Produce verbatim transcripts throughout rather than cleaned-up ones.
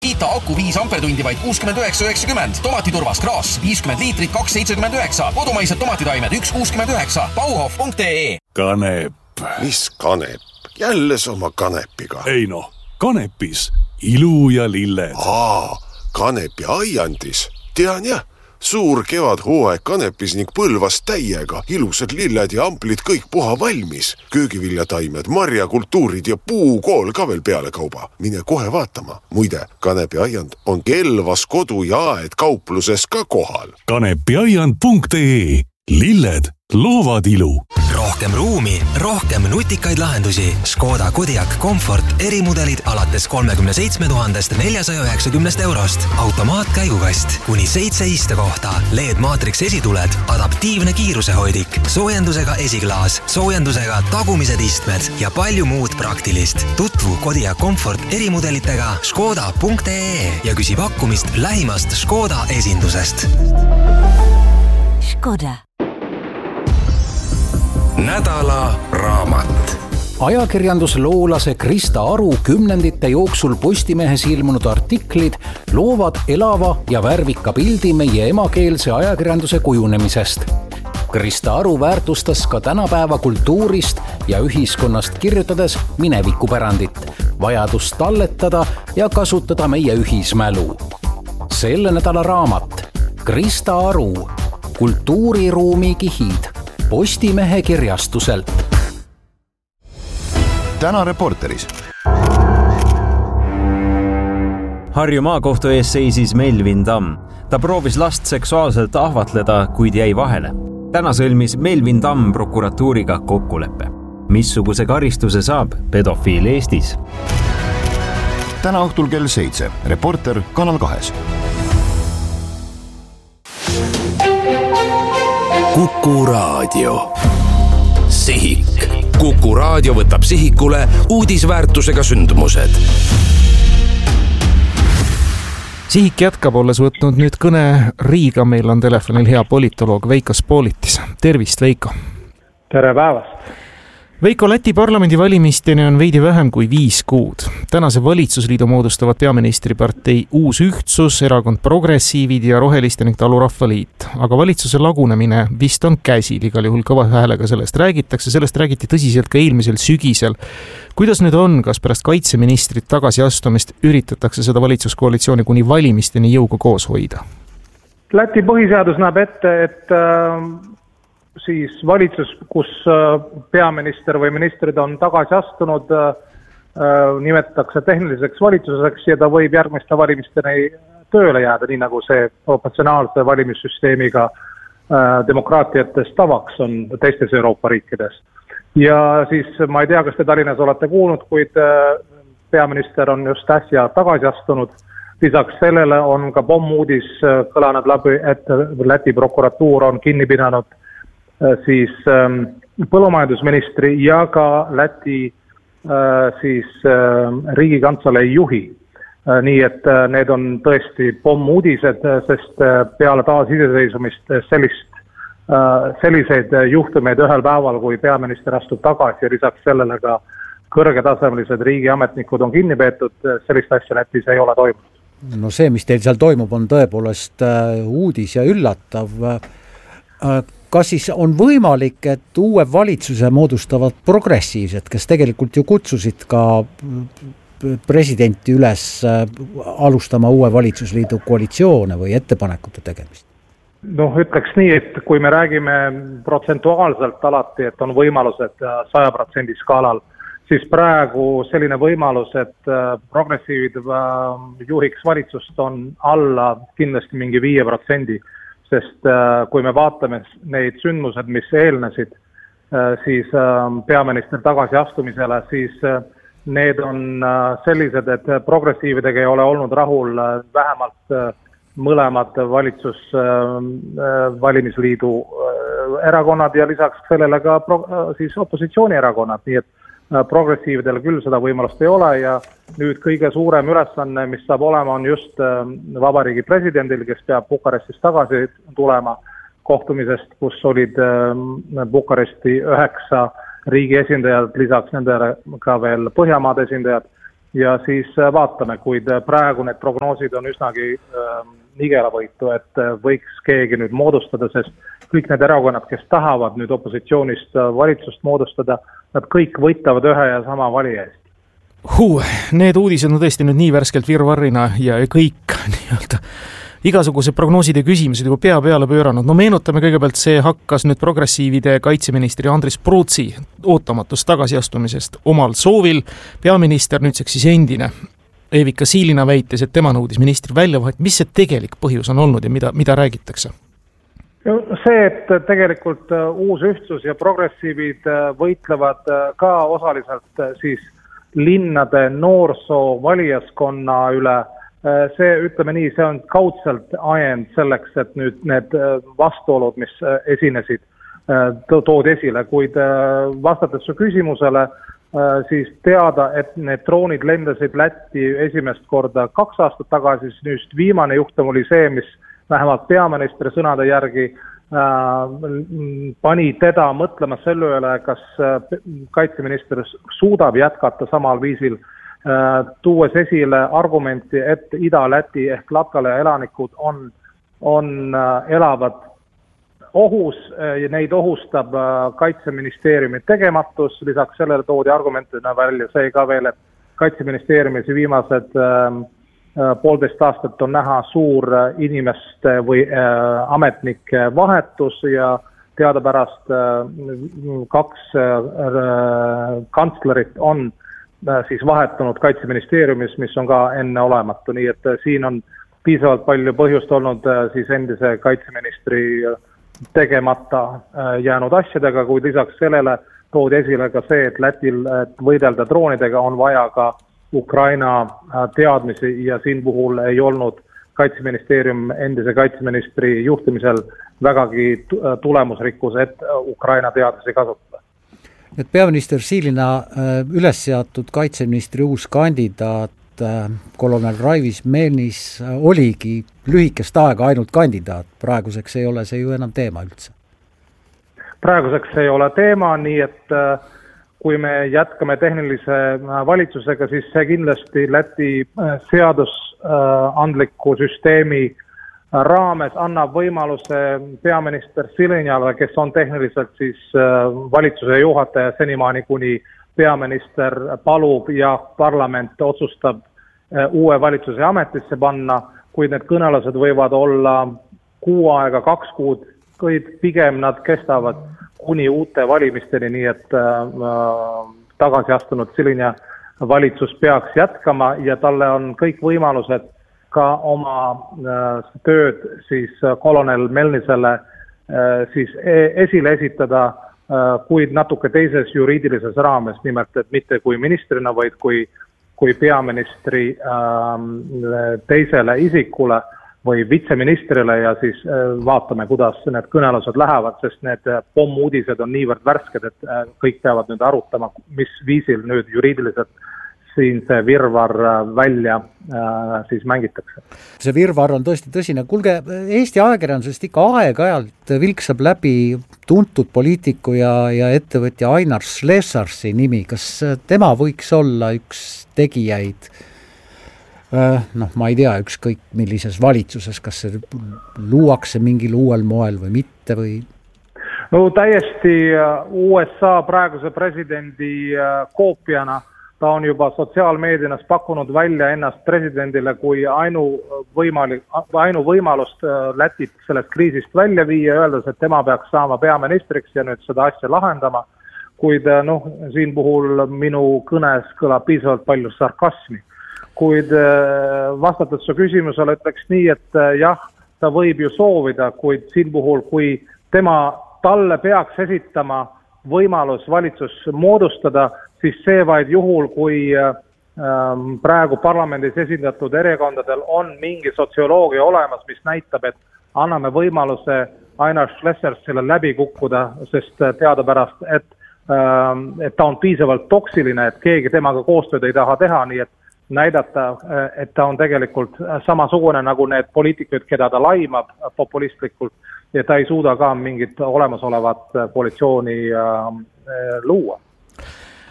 Vita aku viis ampertundi vaid kuuskümmend üheksa üheksakümmend. Tomatiturvas Kraas viiskümmend liitrit kaks seitsekümmend üheksa. Kodumaised tomatitaimed üks kuuskümmend üheksa. Bauhof punkt ee. Kanep. Mis kanep? Jälle sama kanepiga. Ei no, kanepis. Ilu ja lilled. Aa, kanepi aiandis. Tean jah. Suur kevad hooaeg kanepis ning põlvas täiega. Ilusad lilled ja amplid kõik puha valmis. Köögiviljataimed, marjakultuurid ja puukool ka veel peale kauba. Mine kohe vaatama. Muide, kanepi aiand on Kelvas kodu ja aed kaupluses ka kohal. kanepiaiand punkt ee. Lilled loovad ilu. Rohkem ruumi, rohkem nutikaid lahendusi. Škoda Kodiaq Comfort erimudelid alates kolmekümne seitsme tuhandest neljasaja üheksakümnest eurost. Automaatkäigukast, kuni seitse istekohta, L E D Matrix esituled, adaptiivne kiirusehoidik, soojendusega esiklaas, soojendusega tagumised istmed ja palju muud praktilist. Tutvu Kodiaq Comfort erimudelitega škoda punkt ee ja küsi pakkumist lähimast Škoda esindusest. Škoda. Nädala raamat. Ajakirjandusloolase Krista Aru kümnendite jooksul Postimehes ilmunud artiklid loovad elava ja värvika pildi meie emakeelse ajakirjanduse kujunemisest. Krista Aru väärtustas ka tänapäeva kultuurist ja ühiskonnast kirjutades minevikupärandit, vajadust talletada ja kasutada meie ühismälu. Selle nädala raamat Krista Aru, kultuuriruumi kihid, Postimehe kirjastuselt. Täna Reporteris. Harju maakohtu ees seisis Melvin Tamm. Ta proovis last seksuaalselt ahvatleda, kuid jäi vahele. Täna sõlmis Melvin Tamm prokuratuuriga kokkuleppe. Missuguse karistuse saab pedofiil Eestis? Täna õhtul kell seitse. Reporter Kanal kahes. Kuku Raadio. Sihik. Kuku Raadio võtab sihikule uudisväärtusega sündmused. Sihik jätkab, olles võtnud nüüd kõne Riiga. Meil on telefonil hea politoloog Veiko Spolitis. Tervist, Veiko! Tere päevast! Veiko, Läti parlamendi valimisteni on veidi vähem kui viis kuud. Tänase valitsusliidu moodustavad peaministripartei Uus Ühtsus, erakond Progressiivid ja Roheliste ning Talurahvaliit. Aga valitsuse lagunemine vist on käsil, igal juhul kõva häälega sellest räägitakse. Sellest räägiti tõsiselt ka eelmisel sügisel. Kuidas nüüd on, kas pärast kaitseministrit tagasiastumist üritatakse seda valitsuskoalitsiooni kuni valimisteni jõuga koos hoida? Läti põhiseadus näeb ette, et äh... siis valitsus, kus peaminister või ministrid on tagasi astunud, nimetatakse tehniliseks valitsuseks ja ta võib järgmiste valimisteni tööle jääda, nii nagu see proportsionaalse valimissüsteemiga demokraatiates tavaks on teistes Euroopa riikides. Ja siis ma ei tea, kas te Tallinnas olete kuulnud, kuid peaminister on just äsja tagasi astunud. Lisaks sellele on ka pommuudis kõlanud läbi, et Läti prokuratuur on kinni pidanud siis ähm, põllumajandusministri ja ka Läti äh, siis äh, riigikantselei juhi. Äh, nii et äh, need on tõesti pommuudised, sest äh, peale taasiseseisvumist sellist, äh, selliseid juhtumeid ühel päeval, kui peaminister astub tagasi ja lisaks sellele ka kõrgetasemelised riigiametnikud on kinni peetud, sellist asja Lätis ei ole toimunud. No see, mis teil seal toimub, on tõepoolest äh, uudis ja üllatav. Äh, Kas siis on võimalik, et uue valitsuse moodustavad progressiivsed, kes tegelikult ju kutsusid ka presidenti üles alustama uue valitsusliidu koalitsioone või ettepanekute tegemist? No ütleks nii, et kui me räägime protsentuaalselt alati, et on võimalused saja protsendi skaalal, siis praegu selline võimalus, et progressiivid juhiks valitsust on alla kindlasti mingi viie protsendi. Sest kui me vaatame neid sündmused, mis eelnesid siis peaminister tagasi astumisele, siis need on sellised, et progressiividega ei ole olnud rahul vähemalt mõlemad valitsus valimisliidu erakonnad ja lisaks sellele ka siis opositsioonierakonnad, nii et progressiividel küll seda võimalust ei ole ja nüüd kõige suurem ülesanne, mis saab olema, on just vabariigi presidendil, kes peab Bukarestist tagasi tulema kohtumisest, kus olid Bukaresti üheksa riigi esindajad, lisaks nendele ka veel Põhjamaade esindajad ja siis vaatame, kuid praegu need prognoosid on üsnagi äh, nigelavõitu, et võiks keegi nüüd moodustada, sest kõik need erakonnad, kes tahavad nüüd opositsioonist valitsust moodustada, nad kõik võitavad ühe ja sama valija eest. Huh, need uudised on tõesti nüüd nii värskelt virvarrina ja kõik nii-öelda igasugused prognoosid ja küsimused juba pea peale pööranud. No meenutame kõigepealt, see hakkas nüüd progressiivide kaitseministri Andris Pruutsi ootamatust tagasiastumisest omal soovil. Peaminister nüüdseks siis endine Evika Siilina väites, et tema nõudis ministri väljavahet. Mis see tegelik põhjus on olnud ja mida, mida räägitakse? See, et tegelikult uus ühtsus ja progressiivid võitlevad ka osaliselt siis linnade noorsoo valijaskonna üle, see, ütleme nii, see on kaudselt ajend selleks, et nüüd need vastuolud, mis esinesid, tood esile, kuid vastates su küsimusele, siis teada, et need droonid lendasid Lätti esimest korda kaks aastat tagasi, siis nüüd viimane juhtum oli see, mis vähemalt peaministri sõnade järgi pani teda mõtlema selle üle, kas kaitseminister suudab jätkata samal viisil, tuues esile argumenti, et Ida-Läti ehk Latgale elanikud on, on elavad ohus ja neid ohustab kaitseministeeriumi tegematus, lisaks sellele toodi argumentina välja see ka veel, et kaitseministeeriumis viimased poolteist aastat on näha suur inimeste või ametnike vahetus ja teadapärast kaks kantslerit on siis vahetunud kaitseministeeriumis, mis on ka enne olematu, nii et siin on piisavalt palju põhjust olnud siis endise kaitseministri tegemata jäänud asjadega, kuid lisaks sellele toodi esile ka see, et Lätil et võidelda droonidega on vaja ka Ukraina teadmisi ja siin puhul ei olnud kaitseministeerium endise kaitseministri juhtimisel vägagi tulemusrikkus, et Ukraina teadmisi kasutada. Et peaminister Siilina üles seatud kaitseministri uus kandidaat, kolonel Raivis Meelnis, oligi lühikest aega ainult kandidaat. Praeguseks ei ole see ju enam teema üldse. Praeguseks ei ole teema, nii et kui me jätkame tehnilise valitsusega, siis see kindlasti Läti seadusandliku süsteemi raames annab võimaluse peaminister Silinjale, kes on tehniliselt siis valitsuse juhataja senimaani, kuni peaminister palub ja parlament otsustab uue valitsuse ametisse panna, kuid need kõnelused võivad olla kuu aega, kaks kuud, kuid pigem nad kestavad kuni uute valimisteni, nii et äh, tagasi astunud Silinja valitsus peaks jätkama ja talle on kõik võimalused ka oma äh, tööd siis kolonel Melnisele äh, siis esile esitada, äh, kuid natuke teises juriidilises raames, nimelt et mitte kui ministrina, vaid kui, kui peaministri äh, teisele isikule või vitseministrile ja siis vaatame, kuidas need kõnelused lähevad, sest need pommuudised on niivõrd värsked, et kõik peavad nüüd arutama, mis viisil nüüd juriidiliselt siin see virvar välja siis mängitakse. See virvar on tõesti tõsine. Kulge, Eesti ajakirjandusest ikka aeg-ajalt vilksab läbi tuntud poliitiku ja, ja ettevõtja Ainar Slesarsi nimi. Kas tema võiks olla üks tegijaid? Noh, ma ei tea, ükskõik millises valitsuses, kas see luuakse mingil uuel moel või mitte või? No täiesti U S A praeguse presidendi koopiana, ta on juba sotsiaalmeedianas pakkunud välja ennast presidendile kui ainu, võimalik, ainu võimalust Lätit sellest kriisist välja viia, öeldes, et tema peaks saama peaministriks ja nüüd seda asja lahendama, kuid noh, siin puhul minu kõnes kõlab piisavalt palju sarkasmi. Kuid vastates su küsimusele ütleks nii, et jah, ta võib ju soovida, kuid siin puhul, kui tema talle peaks esitama võimalus valitsus moodustada, siis see vaid juhul, kui ähm, praegu parlamendis esindatud erakondadel on mingi sotsioloogia olemas, mis näitab, et anname võimaluse Ainar Schlesersile läbi kukkuda, sest teadapärast, et, ähm, et ta on piisavalt toksiline, et keegi temaga koostööd ei taha teha, nii et näidata, et ta on tegelikult samasugune nagu need poliitikud, keda ta laimab populistlikult ja ta ei suuda ka mingit olemasolevat koalitsiooni luua.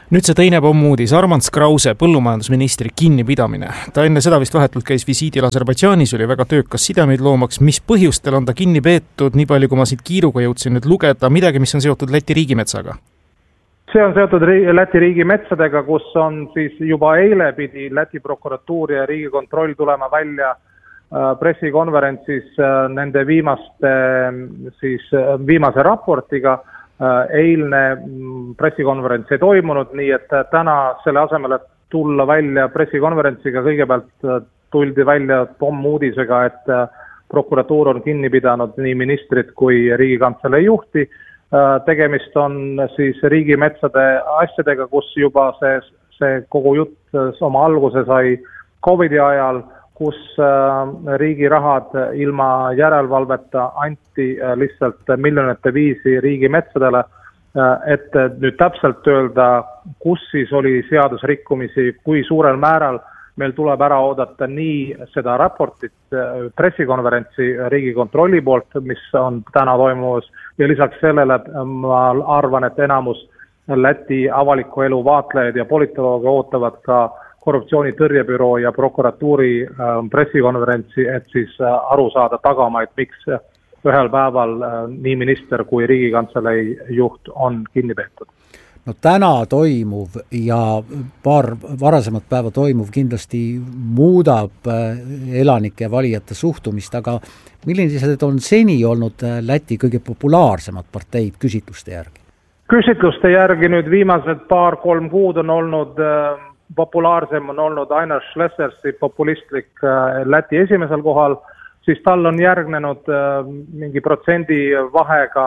Nüüd see teine pommuudis, Armands Krause, põllumajandusministri kinnipidamine. Ta enne seda vist vahetult käis visiidil Aserbaidžaanis, oli väga töökas sidemeid loomaks. Mis põhjustel on ta kinni peetud, nii palju kui ma siit kiiruga jõudsin nüüd lugeda, midagi, mis on seotud Läti riigimetsaga? See on seotud Läti riigimetsadega, kus on siis juba eile pidi Läti prokuratuur ja riigikontroll tulema välja pressikonverentsis nende viimaste, siis viimase raportiga. Eilne pressikonverents ei toimunud, nii et täna selle asemel, et tulla välja pressikonverentsiga, kõigepealt tuldi välja pommuudisega, et prokuratuur on kinni pidanud nii ministrit kui Riigikantselei juhti. Tegemist on siis riigimetsade asjadega, kus juba see, see kogu jutt oma alguse sai Covidi ajal, kus riigi rahad ilma järelevalveta anti lihtsalt miljonite viisi riigimetsadele, et nüüd täpselt öelda, kus siis oli seadusrikkumisi, kui suurel määral meil tuleb ära oodata nii seda raportit, pressikonverentsi Riigikontrolli poolt, mis on täna toimumas, ja lisaks sellele ma arvan, et enamus Läti avaliku elu vaatlejaid ja politolooge ootavad ka korruptsiooni tõrjebüroo ja prokuratuuri pressikonverentsi, et siis aru saada tagamaid, miks ühel päeval nii minister kui Riigikantselei juht on kinni peetud. No täna toimuv ja paar varasemat päeva toimuv kindlasti muudab elanike ja valijate suhtumist, aga millised on seni olnud Läti kõige populaarsemad parteid küsitluste järgi? Küsitluste järgi nüüd viimased paar-kolm kuud on olnud populaarsem on olnud Ainar Šlesersi populistlik Läti esimesel kohal, siis tal on järgnenud mingi protsendi vahega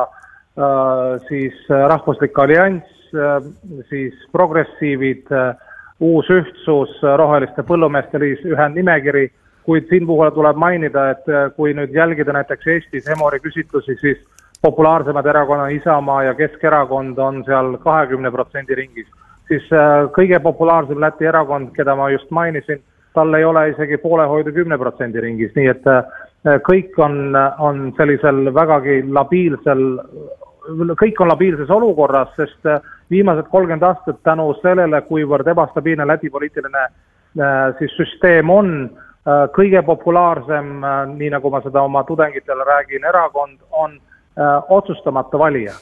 siis Rahvuslik Allianss, siis progressiivid, Uus Ühtsus, Roheliste Põllumeeste Liis, ühendnimekiri, kuid siin puhul tuleb mainida, et kui nüüd jälgida näiteks Eestis Emori küsitlusi, siis populaarsemad erakonna Isamaa ja Keskerakond on seal kahekümne protsendi ringis. Siis kõige populaarsem Läti erakond, keda ma just mainisin, tal ei ole isegi poolehoidu kümne protsendi ringis, nii et kõik on, on sellisel vägagi labiilsel, kõik on labiilses olukorras, sest viimased kolmkümmend aastat tänu sellele, kuivõrd ebastabiilne Läti poliitiline siis süsteem on, kõige populaarsem, nii nagu ma seda oma tudengitele räägin, erakond on otsustamata valija.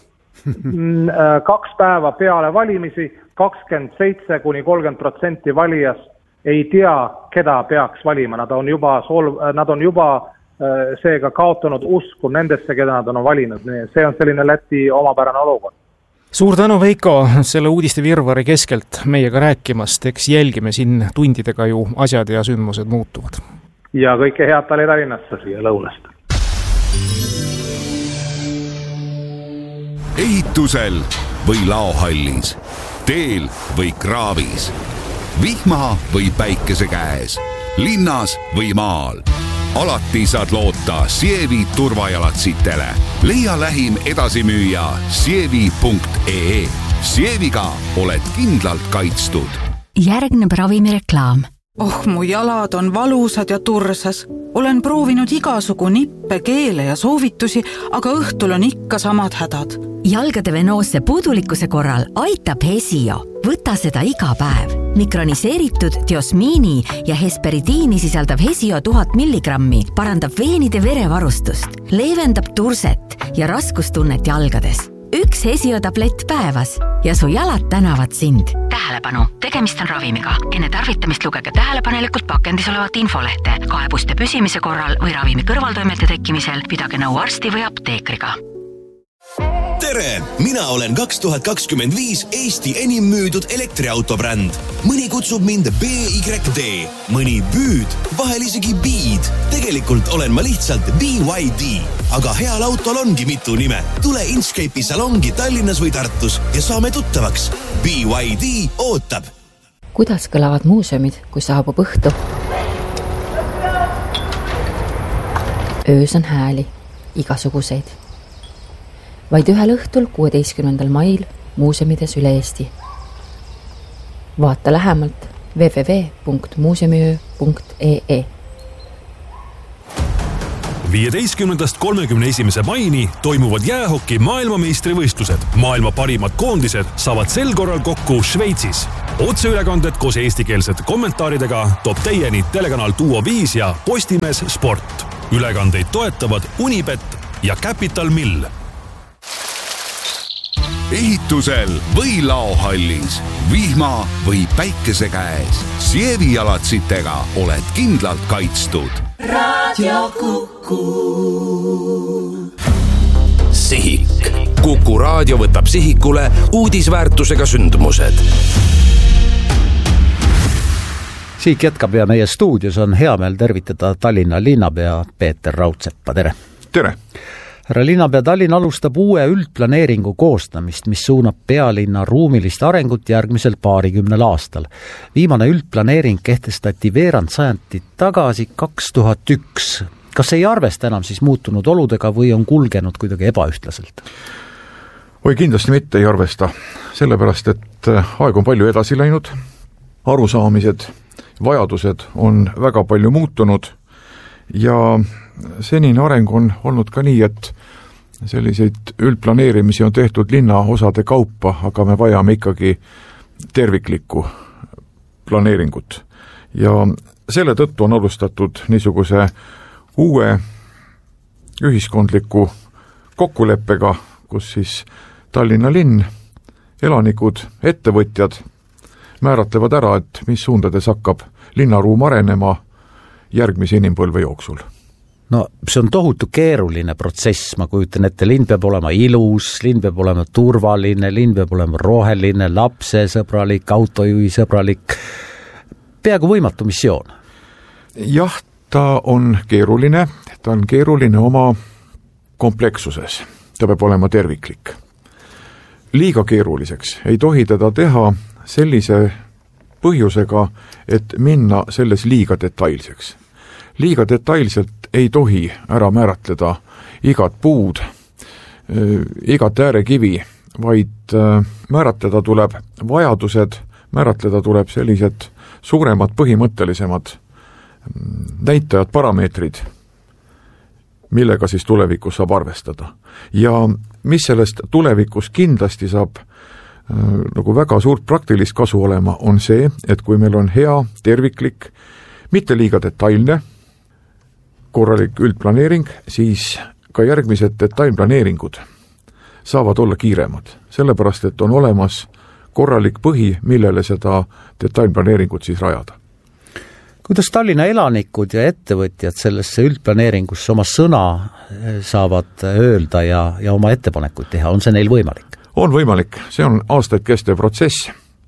Kaks päeva peale valimisi, kakskümmend seitse kuni kolmkümmend protsenti valijast ei tea, keda peaks valima. Nad on juba, nad on juba seega kaotanud usku nendesse, keda nad on valinud. See on selline Läti omapärane olukord. Suur tänu, Veiko, selle uudiste virvari keskelt meiega rääkimast. Eks jälgime siin tundidega ju asjad ja sündmused muutuvad. Ja kõike head Tallinnasse siia lõunast. Ehitusel või laohallis, teel või kraavis, vihma või päikese käes, linnas või maal. Alati saad loota Sievi turvajalatsitele. Leia lähim edasimüüja sievi punkt ee. Sieviga oled kindlalt kaitstud. Järgneb ravimireklaam. Oh, mu jalad on valusad ja tursas. Olen proovinud igasugu nippe, keele ja soovitusi, aga õhtul on ikka samad hädad. Jalgade venoosse puudulikkuse korral aitab Hesio. Võta seda iga päev. Mikroniseeritud diosmiini ja hesperidiini sisaldav Hesio tuhat milligrammi parandab veenide verevarustust, leevendab turset ja raskustunnet jalgades. Üks Hesio tablett päevas ja su jalad tänavad sind. Tähelepanu, tegemist on ravimiga. Enne tarvitamist lugege tähelepanelikult pakendis olevat infolehte. Kaebuste püsimise korral või ravimi kõrvaltoimete tekkimisel pidage nõu arsti või apteekriga. Tere! Mina olen kaks tuhat kakskümmend viis Eesti enim müüdud elektriautobränd. Mõni kutsub mind B Y D, mõni Büüd, vahel isegi Beed. Tegelikult olen ma lihtsalt B Y D, aga heal autol ongi mitu nime. Tule Inchcape'i salongi Tallinnas või Tartus ja saame tuttavaks. B Y D ootab. Kuidas kõlavad muuseumid, kui saabub õhtu? Öös on hääli, igasuguseid. Vaid ühel õhtul kuueteistkümnendal mail muuseumides üle Eesti. Vaata lähemalt w w w punkt muuseumiöö punkt ee. viieteistkümnendast kolmekümne esimese maini toimuvad jäähoki maailmameistrivõistlused. Maailma parimad koondised saavad sel korral kokku Šveitsis. Otseülekanded koos eestikeelsete kommentaaridega toob teieni telekanal Duo viis ja Postimees Sport. Ülekandeid toetavad Unibet ja Capital Mill. Ehitusel või laohallis, vihma või päikese käes. Sievi jalatsitega oled kindlalt kaitstud. Raadio Kuku. Sihik. Kuku raadio võtab sihikule uudisväärtusega sündmused. Sihik jätkab ja meie stuudios on hea meel tervitada Tallinna linnapea Peeter Raudseppa. Tere! Tere! Härra linnapea, Tallinn alustab uue üldplaneeringu koostamist, mis suunab pealinna ruumilist arengut järgmisel paarikümnel aastal. Viimane üldplaneering kehtestati veerand sajantit tagasi kaks tuhat üks. Kas ei arvesta enam siis muutunud oludega või on kulgenud kuidagi ebaühtlaselt? Oi, kindlasti mitte ei arvesta, sellepärast et aeg on palju edasi läinud, arusaamised, vajadused on väga palju muutunud ja senine areng on olnud ka nii, et selliseid üldplaneerimisi on tehtud linnaosade kaupa, aga me vajame ikkagi terviklikku planeeringut. Ja selle tõttu on alustatud niisuguse uue ühiskondliku kokkuleppega, kus siis Tallinna linn, elanikud, ettevõtjad määratlevad ära, et mis suundades hakkab linnaruum arenema järgmise inimpõlve jooksul. No see on tohutu keeruline protsess, ma kujutan ette, linn peab olema ilus, linn peab olema turvaline, linn peab olema roheline, lapsesõbralik, autojuhisõbralik, peaaegu võimatu missioon. Jah, ta on keeruline, ta on keeruline oma komplekssuses, ta peab olema terviklik. Liiga keeruliseks ei tohi teda teha sellise põhjusega, et minna selles liiga detailseks. Liiga detailselt ei tohi ära määratleda igat puud, igat äärekivi, vaid määratleda tuleb vajadused, määratleda tuleb sellised suuremad põhimõttelisemad näitajad, parameetrid, millega siis tulevikus saab arvestada. Ja mis sellest tulevikus kindlasti saab nagu väga suurt praktilist kasu olema, on see, et kui meil on hea, terviklik, mitte liiga detailne, korralik üldplaneering, siis ka järgmised detailplaneeringud saavad olla kiiremad, sellepärast et on olemas korralik põhi, millele seda detailplaneeringut siis rajada. Kuidas Tallinna elanikud ja ettevõtjad sellesse üldplaneeringusse oma sõna saavad öelda ja, ja oma ettepanekuid teha, on see neil võimalik? On võimalik, see on aastaid kestev protsess.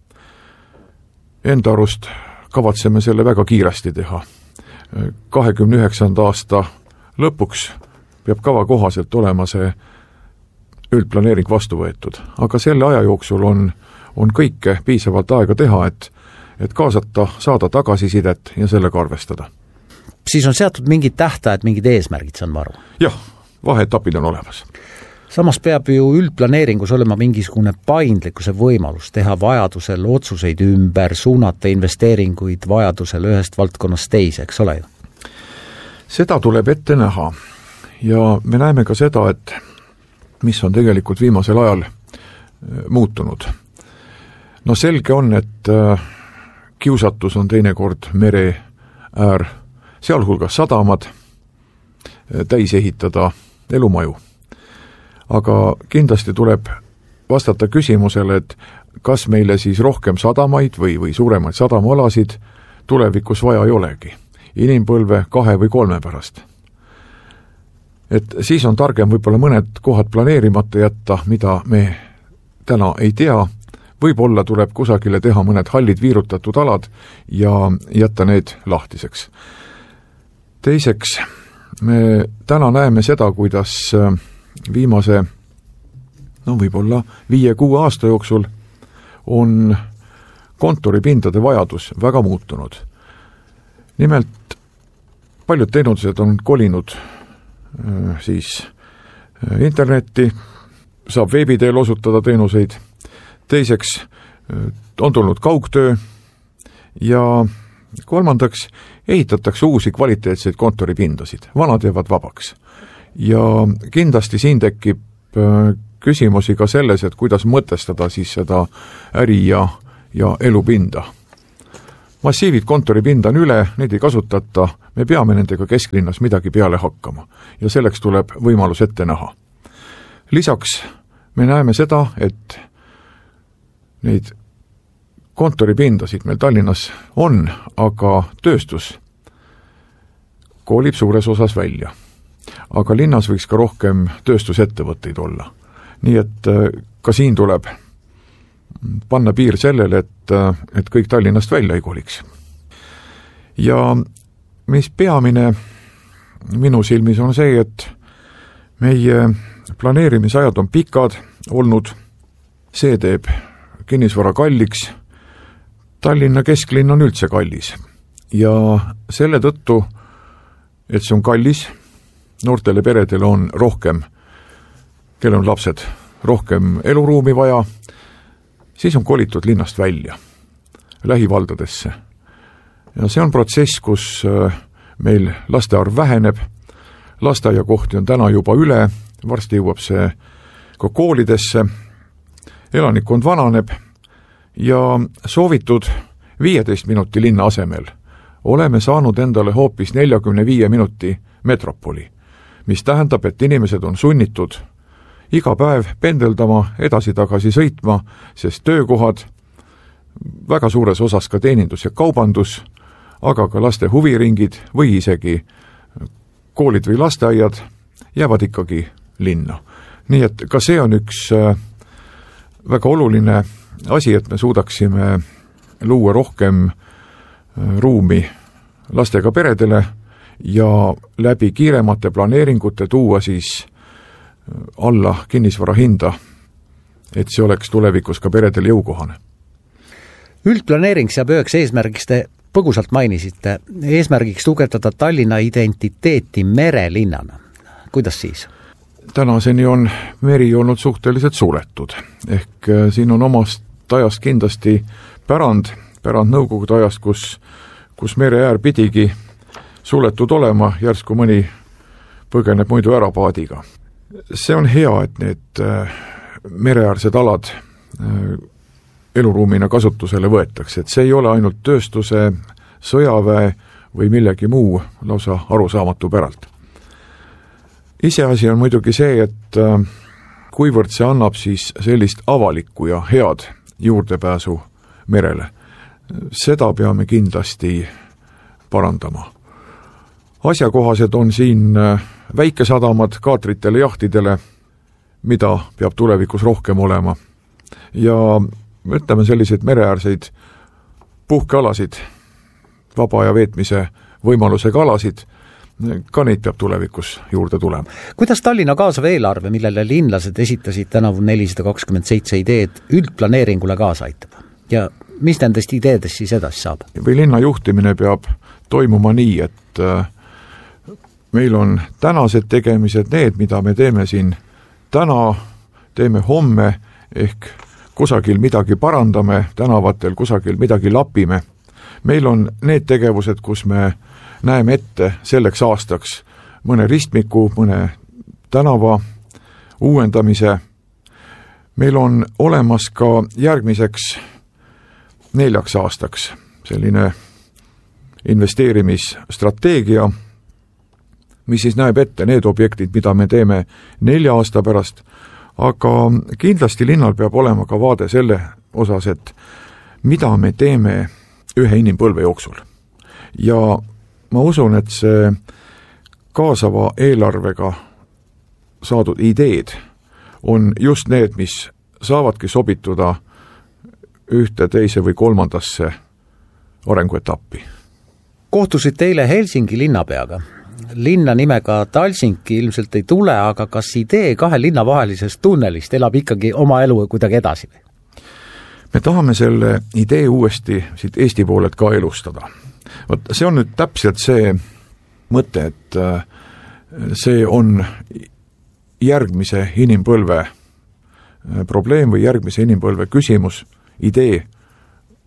Enda arust kavatseme selle väga kiiresti teha. kahekümne üheksanda aasta lõpuks peab kava kohaselt olema see üldplaneering vastu võetud, aga selle aja jooksul on, on kõike piisavalt aega teha, et, et kaasata, saada tagasisidet ja sellega arvestada. Siis on seatud mingid tähtajad, mingid eesmärgid, saan ma aru? Jah, vaheetapid on olemas. Samas peab ju üldplaneeringus olema mingisugune paindlikkuse võimalus teha vajadusel otsuseid ümber, suunata investeeringuid vajadusel ühest valdkonnast teise, eks ole ju? Seda tuleb ette näha ja me näeme ka seda, et mis on tegelikult viimasel ajal muutunud. No selge on, et kiusatus on teinekord mere äär, sealhulgas sadamad, täis ehitada elumaju. Aga kindlasti tuleb vastata küsimusele, et kas meile siis rohkem sadamaid või, või suuremaid sadamalasid tulevikus vaja ei olegi, inimpõlve kahe või kolme pärast. Et siis on targem võib-olla mõned kohad planeerimata jätta, mida me täna ei tea, võib-olla tuleb kusagile teha mõned hallid viirutatud alad ja jätta need lahtiseks. Teiseks, me täna näeme seda, kuidas viimase, no võib-olla viie-kuue aasta jooksul on kontoripindade vajadus väga muutunud. Nimelt paljud teenused on kolinud äh, siis äh, internetti, saab veebi teel osutada teenuseid. Teiseks äh, on tulnud kaugtöö ja kolmandaks ehitatakse uusi kvaliteetseid kontoripindasid, vanad jäävad vabaks. Ja kindlasti siin tekib küsimusi ka selles, et kuidas mõtestada siis seda äri ja, ja elupinda. Massiivid kontoripinda on üle, neid ei kasutata, me peame nendega kesklinnas midagi peale hakkama ja selleks tuleb võimalus ette näha. Lisaks me näeme seda, et neid kontoripindasid meil Tallinnas on, aga tööstus koolib suures osas välja. Aga linnas võiks ka rohkem tööstusettevõtteid olla. Nii et ka siin tuleb panna piir sellele, et, et kõik Tallinnast välja ei koliks. Ja mis peamine minu silmis on see, et meie planeerimisajad on pikad olnud, see teeb kinnisvara kalliks, Tallinna kesklinn on üldse kallis ja selle tõttu, et see on kallis, noortele peredele on rohkem, kellel on lapsed, rohkem eluruumi vaja, siis on kolitud linnast välja, lähivaldadesse. Ja see on protsess, kus meil laste arv väheneb, lasteaiakohti on täna juba üle, varsti jõuab see ka koolidesse, elanikkond vananeb ja soovitud viieteist minuti linna asemel oleme saanud endale hoopis neljakümne viie minuti metropoli, mis tähendab, et inimesed on sunnitud iga päev pendeldama, edasi-tagasi sõitma, sest töökohad, väga suures osas ka teenindus ja kaubandus, aga ka laste huviringid või isegi koolid või lasteaiad jäävad ikkagi linna. Nii et ka see on üks väga oluline asi, et me suudaksime luua rohkem ruumi lastega peredele ja läbi kiiremate planeeringute tuua siis alla kinnisvara hinda, et see oleks tulevikus ka peredel jõukohane. Üldplaneering saab üheks eesmärgiks, te põgusalt mainisite, eesmärgiks tugevdada Tallinna identiteeti merelinnana. Kuidas siis? Tänaseni on meri olnud suhteliselt suletud, ehk siin on omast ajast kindlasti pärand, pärand nõukogude ajast, kus, kus mere äär pidigi suletud olema, järsku mõni põgeneb muidu ära paadiga. See on hea, et need mereäärsed alad eluruumina kasutusele võetakse, et see ei ole ainult tööstuse, sõjaväe või millegi muu lausa arusaamatu päralt. Iseasi on muidugi see, et kuivõrd see annab siis sellist avalikku ja head juurdepääsu merele. Seda peame kindlasti parandama. Asjakohased on siin väikesadamad kaatritele jahtidele, mida peab tulevikus rohkem olema. Ja ütleme selliseid mereäärseid puhkealasid, vaba aja veetmise võimalusega alasid, ka neid peab tulevikus juurde tulema. Kuidas Tallinna kaasav eelarve, millele linlased esitasid tänavu nelisada kakskümmend seitse ideed, üldplaneeringule kaasa aitab? Ja mis nendest ideedest siis edasi saab? Või linna juhtimine peab toimuma nii, et meil on tänased tegemised need, mida me teeme siin täna, teeme homme, ehk kusagil midagi parandame, tänavatel kusagil midagi lapime. Meil on need tegevused, kus me näeme ette selleks aastaks mõne ristmiku, mõne tänava uuendamise. Meil on olemas ka järgmiseks neljaks aastaks selline investeerimisstrateegia, mis siis näeb ette need objektid, mida me teeme nelja aasta pärast, aga kindlasti linnal peab olema ka vaade selle osas, et mida me teeme ühe inimpõlve jooksul. Ja ma usun, et see kaasava eelarvega saadud ideed on just need, mis saavadki sobituda ühte, teise või kolmandasse arenguetappi. Kohtusite eile Helsingi linnapeaga. Linna nimega Talsinki ilmselt ei tule, aga kas idee kahe linna vahelisest tunnelist elab ikkagi oma elu kuidagi edasi? Me tahame selle idee uuesti siit Eesti poolelt ka elustada. Võt, see on nüüd täpselt see mõte, et see on järgmise inimpõlve probleem või järgmise inimpõlve küsimus, idee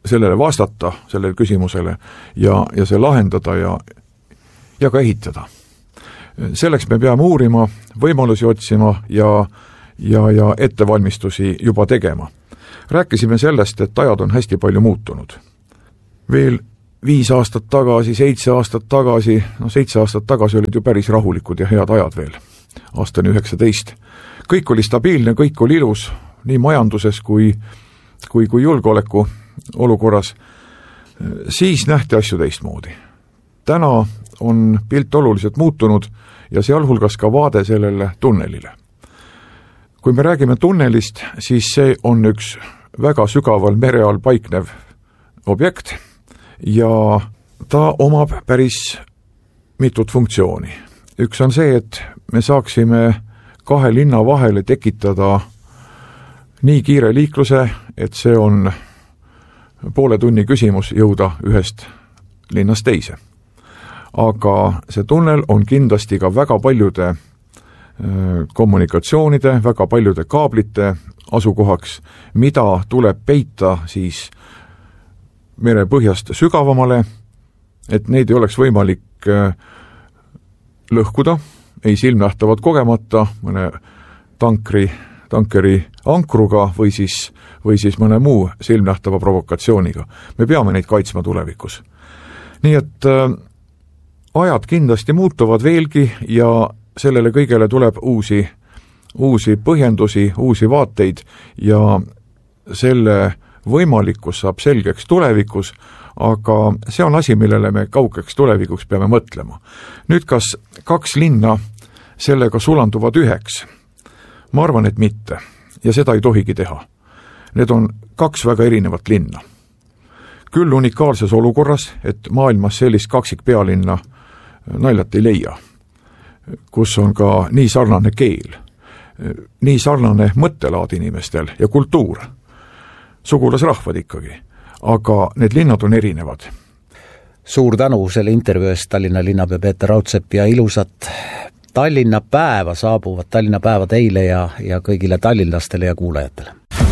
sellele vastata, sellele küsimusele ja, ja see lahendada ja, ja ka ehitada. Selleks me peame uurima, võimalusi otsima ja, ja, ja ettevalmistusi juba tegema. Rääkisime sellest, et ajad on hästi palju muutunud. Veel viis aastat tagasi, seitse aastat tagasi, no seitse aastat tagasi olid ju päris rahulikud ja head ajad veel, aastani üheksateist. Kõik oli stabiilne, kõik oli ilus, nii majanduses kui, kui, kui julgeoleku olukorras. Siis nähti asju teistmoodi. Täna on pilt oluliselt muutunud ja sealhulgas ka vaade sellele tunnelile. Kui me räägime tunnelist, siis see on üks väga sügaval mere all paiknev objekt ja ta omab päris mitut funktsiooni. Üks on see, et me saaksime kahe linna vahele tekitada nii kiire liikluse, et see on poole tunni küsimus jõuda ühest linnast teise. Aga see tunnel on kindlasti ka väga paljude kommunikatsioonide, väga paljude kaablite asukohaks, mida tuleb peita siis merepõhjast sügavamale, et neid ei oleks võimalik lõhkuda, ei silmnähtavad kogemata mõne tankri, tankeri ankruga või siis, või siis mõne muu silmnähtava provokatsiooniga. Me peame neid kaitsma tulevikus. Nii et äh, ajad kindlasti muutuvad veelgi ja sellele kõigele tuleb uusi, uusi põhjendusi, uusi vaateid ja selle võimalikkus saab selgeks tulevikus, aga see on asi, millele me kaugeks tulevikuks peame mõtlema. Nüüd, kas kaks linna sellega sulanduvad üheks? Ma arvan, et mitte. Ja seda ei tohigi teha. Need on kaks väga erinevat linna. Küll unikaalses olukorras, et maailmas sellist kaksik pealinna naljat ei leia, kus on ka nii sarnane keel, nii sarnane mõttelaad inimestel ja kultuur, sugulasrahvad ikkagi, aga need linnad on erinevad. Suur tänu selle intervjuu eest, Tallinna linnapea Peeter Raudsepp, ja ilusat Tallinna päeva, saabuvad Tallinna päeva teile ja, ja kõigile tallinlastele ja kuulajatele.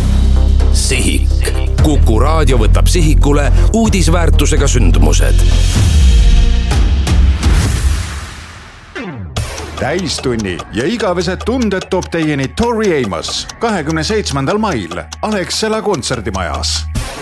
Sihik. Kuku raadio võtab sihikule uudisväärtusega sündmused. Täistunni ja igavesed tunded toob teieni Tori Amos kahekümne seitsmendal mail Alexela kontserdimajas.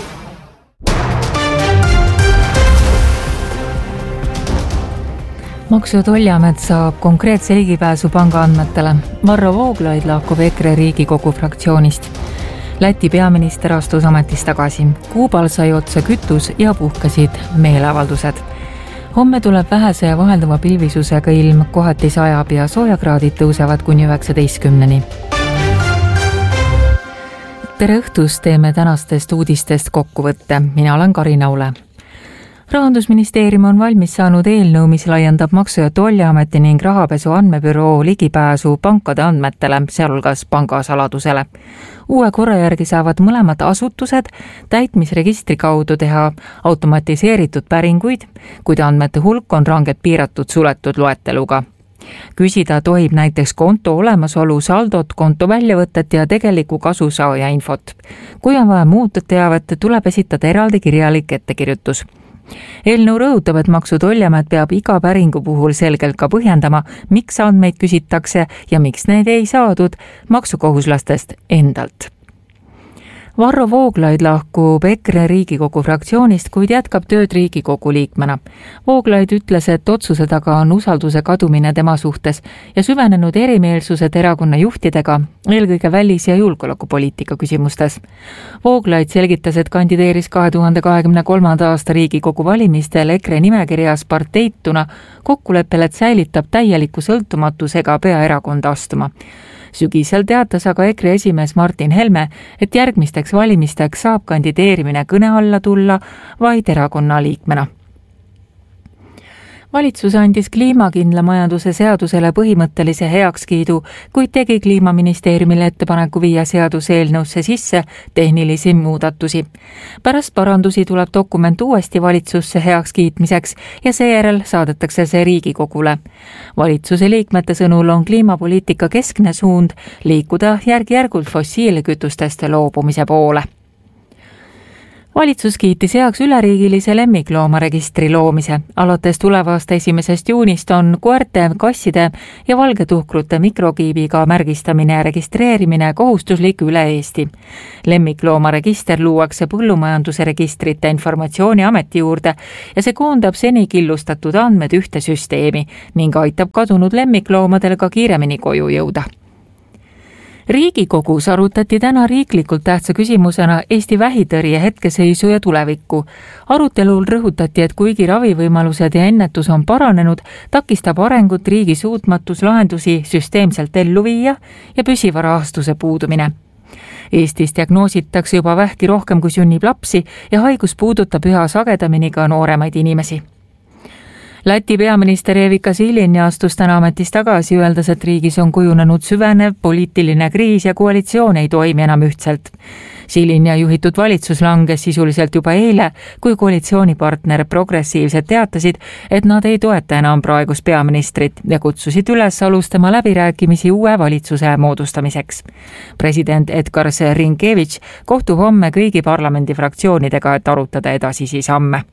Maksu- ja Tolliamet saab konkreetse ligipääsu panga andmetele. Varro Vooglaid lahkub EKRE Riigikogu fraktsioonist. Läti peaminister astus ametist tagasi. Kuubal sai otsa kütus ja puhkasid meeleavaldused. Homme tuleb vähese ja vahelduva pilvisusega ilm, kohati sajab ja soojakraadid tõusevad kuni üheksateistkümneni. Tere õhtust, teeme tänastest uudistest kokkuvõtte. Mina olen Karin Aule. Rahandusministeerium on valmis saanud eelnõu, mis laiendab Maksu- ja Tolliameti ning Rahapesu andmebüroo ligipääsu pankade andmetele, sealhulgas pangasaladusele. Uue korra järgi saavad mõlemad asutused täitmisregistri kaudu teha automatiseeritud päringuid, kuid andmete hulk on rangelt piiratud suletud loeteluga. Küsida tohib näiteks konto olemasolu, saldot, konto väljavõtet ja tegeliku kasusaaja infot. Kui on vaja muud teavet, tuleb esitada eraldi kirjalik ettekirjutus. Eelnõu rõhutab, et Maksu- ja Tolliamet peab iga päringu puhul selgelt ka põhjendama, miks andmeid küsitakse ja miks need ei saadud maksukohuslastest endalt. Varro Vooglaid lahkub EKRE Riigikogu fraktsioonist, kuid jätkab tööd Riigikogu liikmena. Vooglaid ütles, et otsuse taga on usalduse kadumine tema suhtes ja süvenenud erimeelsused erakonna juhtidega, eelkõige välis- ja julgeolekupoliitika küsimustes. Vooglaid selgitas, et kandideeris kahe tuhande kahekümne kolmanda aasta Riigikogu valimistel EKRE nimekirjas parteituna kokkuleppel, et säilitab täieliku sõltumatusega peaerakonda astuma. Sügisel teatas aga EKRE esimees Martin Helme, et järgmisteks valimisteks saab kandideerimine kõne alla tulla vaid erakonna liikmena. Valitsus andis kliimakindla majanduse seadusele põhimõttelise heakskiidu, kuid tegi Kliimaministeeriumile ettepaneku viia seaduseelnõusse sisse tehnilisi muudatusi. Pärast parandusi tuleb dokument uuesti valitsusse heakskiitmiseks ja seejärel saadetakse see Riigikogule. Valitsuse liikmete sõnul on kliimapoliitika keskne suund liikuda järg-järgult fossiilkütustest loobumise poole. valitsus kiitis heaks üleriigilise lemmikloomaregistri loomise. Alates tulevast esimesest juunist on koerte, kasside ja valgetuhkrute mikrokiibiga märgistamine ja registreerimine kohustuslik üle Eesti. Lemmikloomaregister luuakse põllumajanduse registrite informatsiooniameti juurde ja see koondab seni killustatud andmed ühte süsteemi ning aitab kadunud lemmikloomadel ka kiiremini koju jõuda. Riigikogus arutati täna riiklikult tähtsa küsimusena Eesti vähitõrje hetkeseisu ja tulevikku. Arutelul rõhutati, et kuigi ravivõimalused ja ennetus on paranenud, takistab arengut riigi suutmatus lahendusi süsteemselt ellu viia ja püsiva rahastuse puudumine. Eestis diagnoositakse juba vähki rohkem kui sünnib lapsi ja haigus puudutab üha sagedamini ka nooremaid inimesi. Läti peaminister Evika Silini astus täna ametis tagasi, öeldes, et riigis on kujunenud süvenev poliitiline kriis ja koalitsioon ei toimi enam ühtselt. Silinja juhitud valitsus langes sisuliselt juba eile, kui koalitsioonipartner progressiivsed teatasid, et nad ei toeta enam praegust peaministrit ja kutsusid üles alustama läbirääkimisi uue valitsuse moodustamiseks. President Edgars Rinkevitš kohtub homme kõigi parlamendifraktsioonidega, et arutada edasisi samme.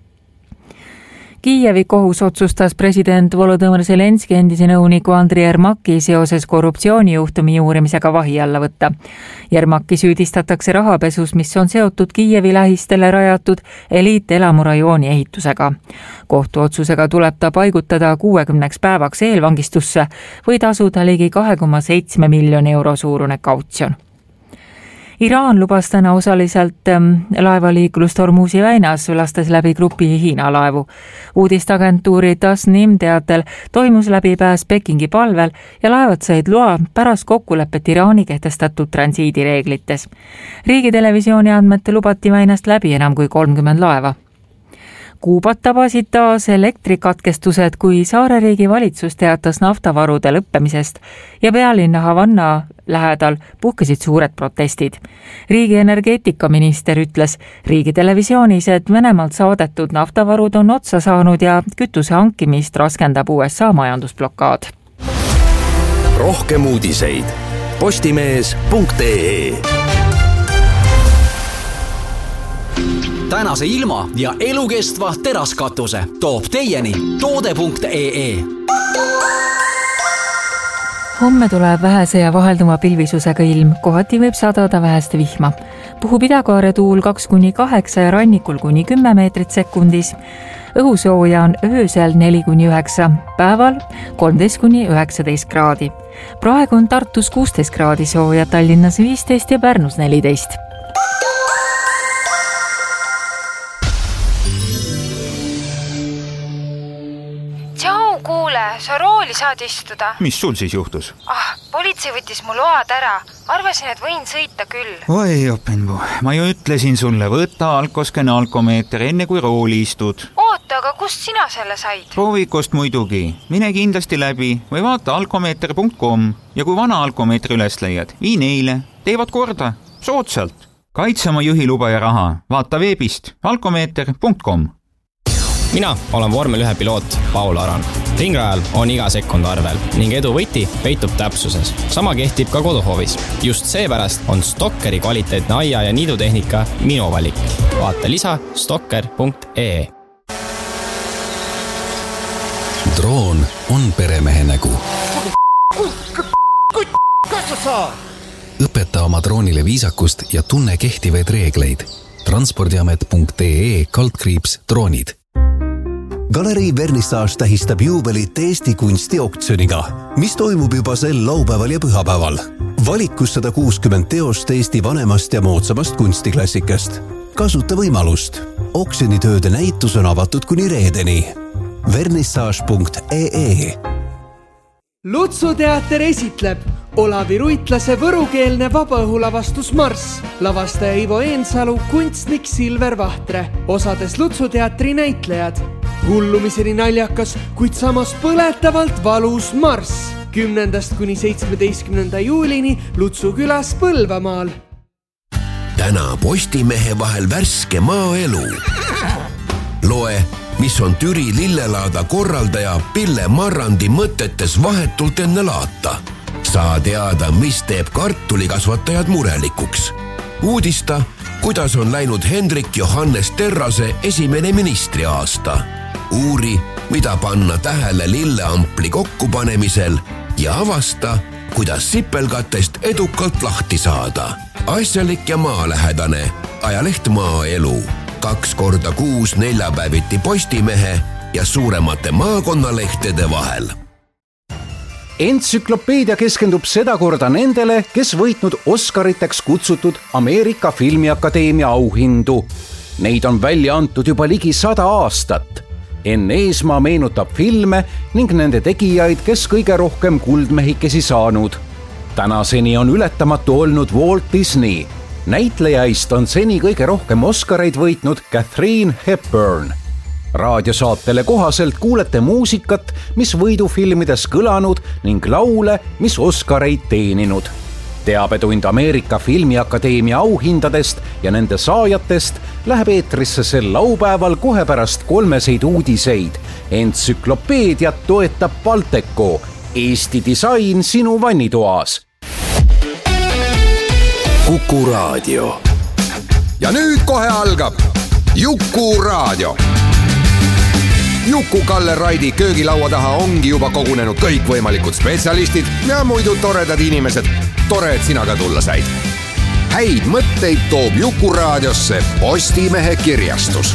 Kiievi kohus otsustas president Volodõmõr Zelenski endise nõuniku Andrei Jermaki seoses korruptsioonijuhtumi uurimisega vahi alla võtta. Jermaki süüdistatakse rahapesus, mis on seotud Kiievi lähistele rajatud eliitelamurajooni ehitusega. Kohtuotsusega tuleb ta paigutada kuuekümneks päevaks eelvangistusse või tasuda ligi kahe koma seitse miljoni euro suurune kautsjon. Iraan lubas täna osaliselt laevaliiklust Hormuzi väinas, lastes läbi grupi Hiina laevu. Uudistagentuuri Tasnim teatel toimus läbipääs Pekingi palvel ja laevad said loa pärast kokkulepet Iraani kehtestatud transiidireeglites. Riigitelevisiooni andmete lubati väinast läbi enam kui kolmkümmend laeva. Kuubat tabasid taas elektrikatkestused, kui saareriigi valitsus teatas naftavarude lõppemisest ja pealinna Havanna lähedal puhkesid suured protestid. Riigi energeetikaminister ütles riigi televisioonis, et Venemaalt saadetud naftavarud on otsa saanud ja kütuse hankimist raskendab U S A majandusblokaad. Rohkem uudiseid postimees punkt ee. Tänase ilma ja elukestva teraskatuse toob teieni toode punkt ee. Homme tuleb vähese ja vahelduma pilvisusega ilm, kohati võib sadada väheste vihma. Puhub idakaare tuul kaks kuni kaheksa ja rannikul kuni kümme meetrit sekundis. Õhusooja on öösel neli kuni üheksa, päeval kolmteist kuni üheksateist kraadi. Praegu on Tartus kuusteist kraadi sooja, Tallinnas viisteist ja Pärnus neliteist. Tšau, kuule, sa rooli saad istuda. Mis sul siis juhtus? Ah, politsei võttis mu load ära. Arvasin, et võin sõita küll. Oi, openbu. Ma ju ütlesin sulle, võtta alkosken alkomeeter enne kui rooli istud. Oota, aga kust sina selle said? Proovikost muidugi. Mine kindlasti läbi või vaata alkomeeter punkt com ja kui vana alkomeetri üles leiad, vii neile. Teevad korda. Soodsalt. Kaitse oma juhiluba ja raha. Vaata veebist alkomeeter punkt com. Mina olen vormel ühe piloot Paul Aran. Ringrajal on iga sekund arvel ning edu võti peitub täpsuses. Sama kehtib ka koduhoovis. Just seepärast on Stokkeri kvaliteetne aia- ja niidutehnika minu valik. Vaata lisa stokker punkt ee. Droon on peremehe nägu. Kas sa saad? Õpeta oma droonile viisakust ja tunne kehtivaid reegleid. transpordiamet punkt ee kaldkriips droonid. Galerii Vernissage tähistab juubelit Eesti kunstioktsiooniga, mis toimub juba sel laupäeval ja pühapäeval. Valikus sada kuuskümmend teost Eesti vanemast ja moodsamast kunstiklassikast. Kasuta võimalust. Oksjonitööde näitus on avatud kuni reedeni. vernissage punkt ee. Lutsu teater esitleb Olavi Ruitlase võrukeelne vabaõhulavastus Marss. Lavastaja Ivo Eensalu, kunstnik Silver Vahtre, osades Lutsu teatri näitlejad. Hullumiseni naljakas, kuid samas põletavalt valus Marss. Kümnendast kuni seitsmeteistkümnenda juulini Lutsu külas Põlvamaal. Täna Postimehe vahel värske maaelu. Loe, mis on Türi lillelaada korraldaja Pille Marrandi mõtetes vahetult enne laata. Saa teada, mis teeb kartulikasvatajad murelikuks. Uudista kuidas on läinud Hendrik Johannes Terrase esimene ministriaasta. Uuri, mida panna tähele lilleampli kokkupanemisel ja avasta, kuidas sipelgatest edukalt lahti saada. Asjalik ja maalähedane ajaleht Maaelu. Kaks korda kuus neljapäeviti Postimehe ja suuremate maakonnalehtede vahel. Entsüklopeedia keskendub sedakorda nendele, kes võitnud Oscariteks kutsutud Ameerika Filmiakadeemia auhindu. Neid on välja antud juba ligi sada aastat. Enn Eesmaa meenutab filme ning nende tegijaid, kes kõige rohkem kuldmehikesi saanud. Tänaseni on ületamatu olnud Walt Disney. Näitlejaist on seni kõige rohkem Oscareid võitnud Katharine Hepburn. Raadiosaatele kohaselt kuulete muusikat, mis võidufilmides kõlanud ning laule, mis Oscareid teeninud. Teabetund Ameerika Filmiakadeemia auhindadest ja nende saajatest läheb eetrisse sel laupäeval kohe pärast kolmeseid uudiseid. Entsüklopeediat toetab Balteco, Eesti disain sinu vannitoas. Kuku Raadio. Ja nüüd kohe algab Juku Raadio. Juku-Kalle Raidi köögilaua taha ongi juba kogunenud kõikvõimalikud spetsialistid ja muidu toredad inimesed. Tore, et sina ka tulla said. Häid mõtteid toob Juku Raadiosse Postimehe kirjastus.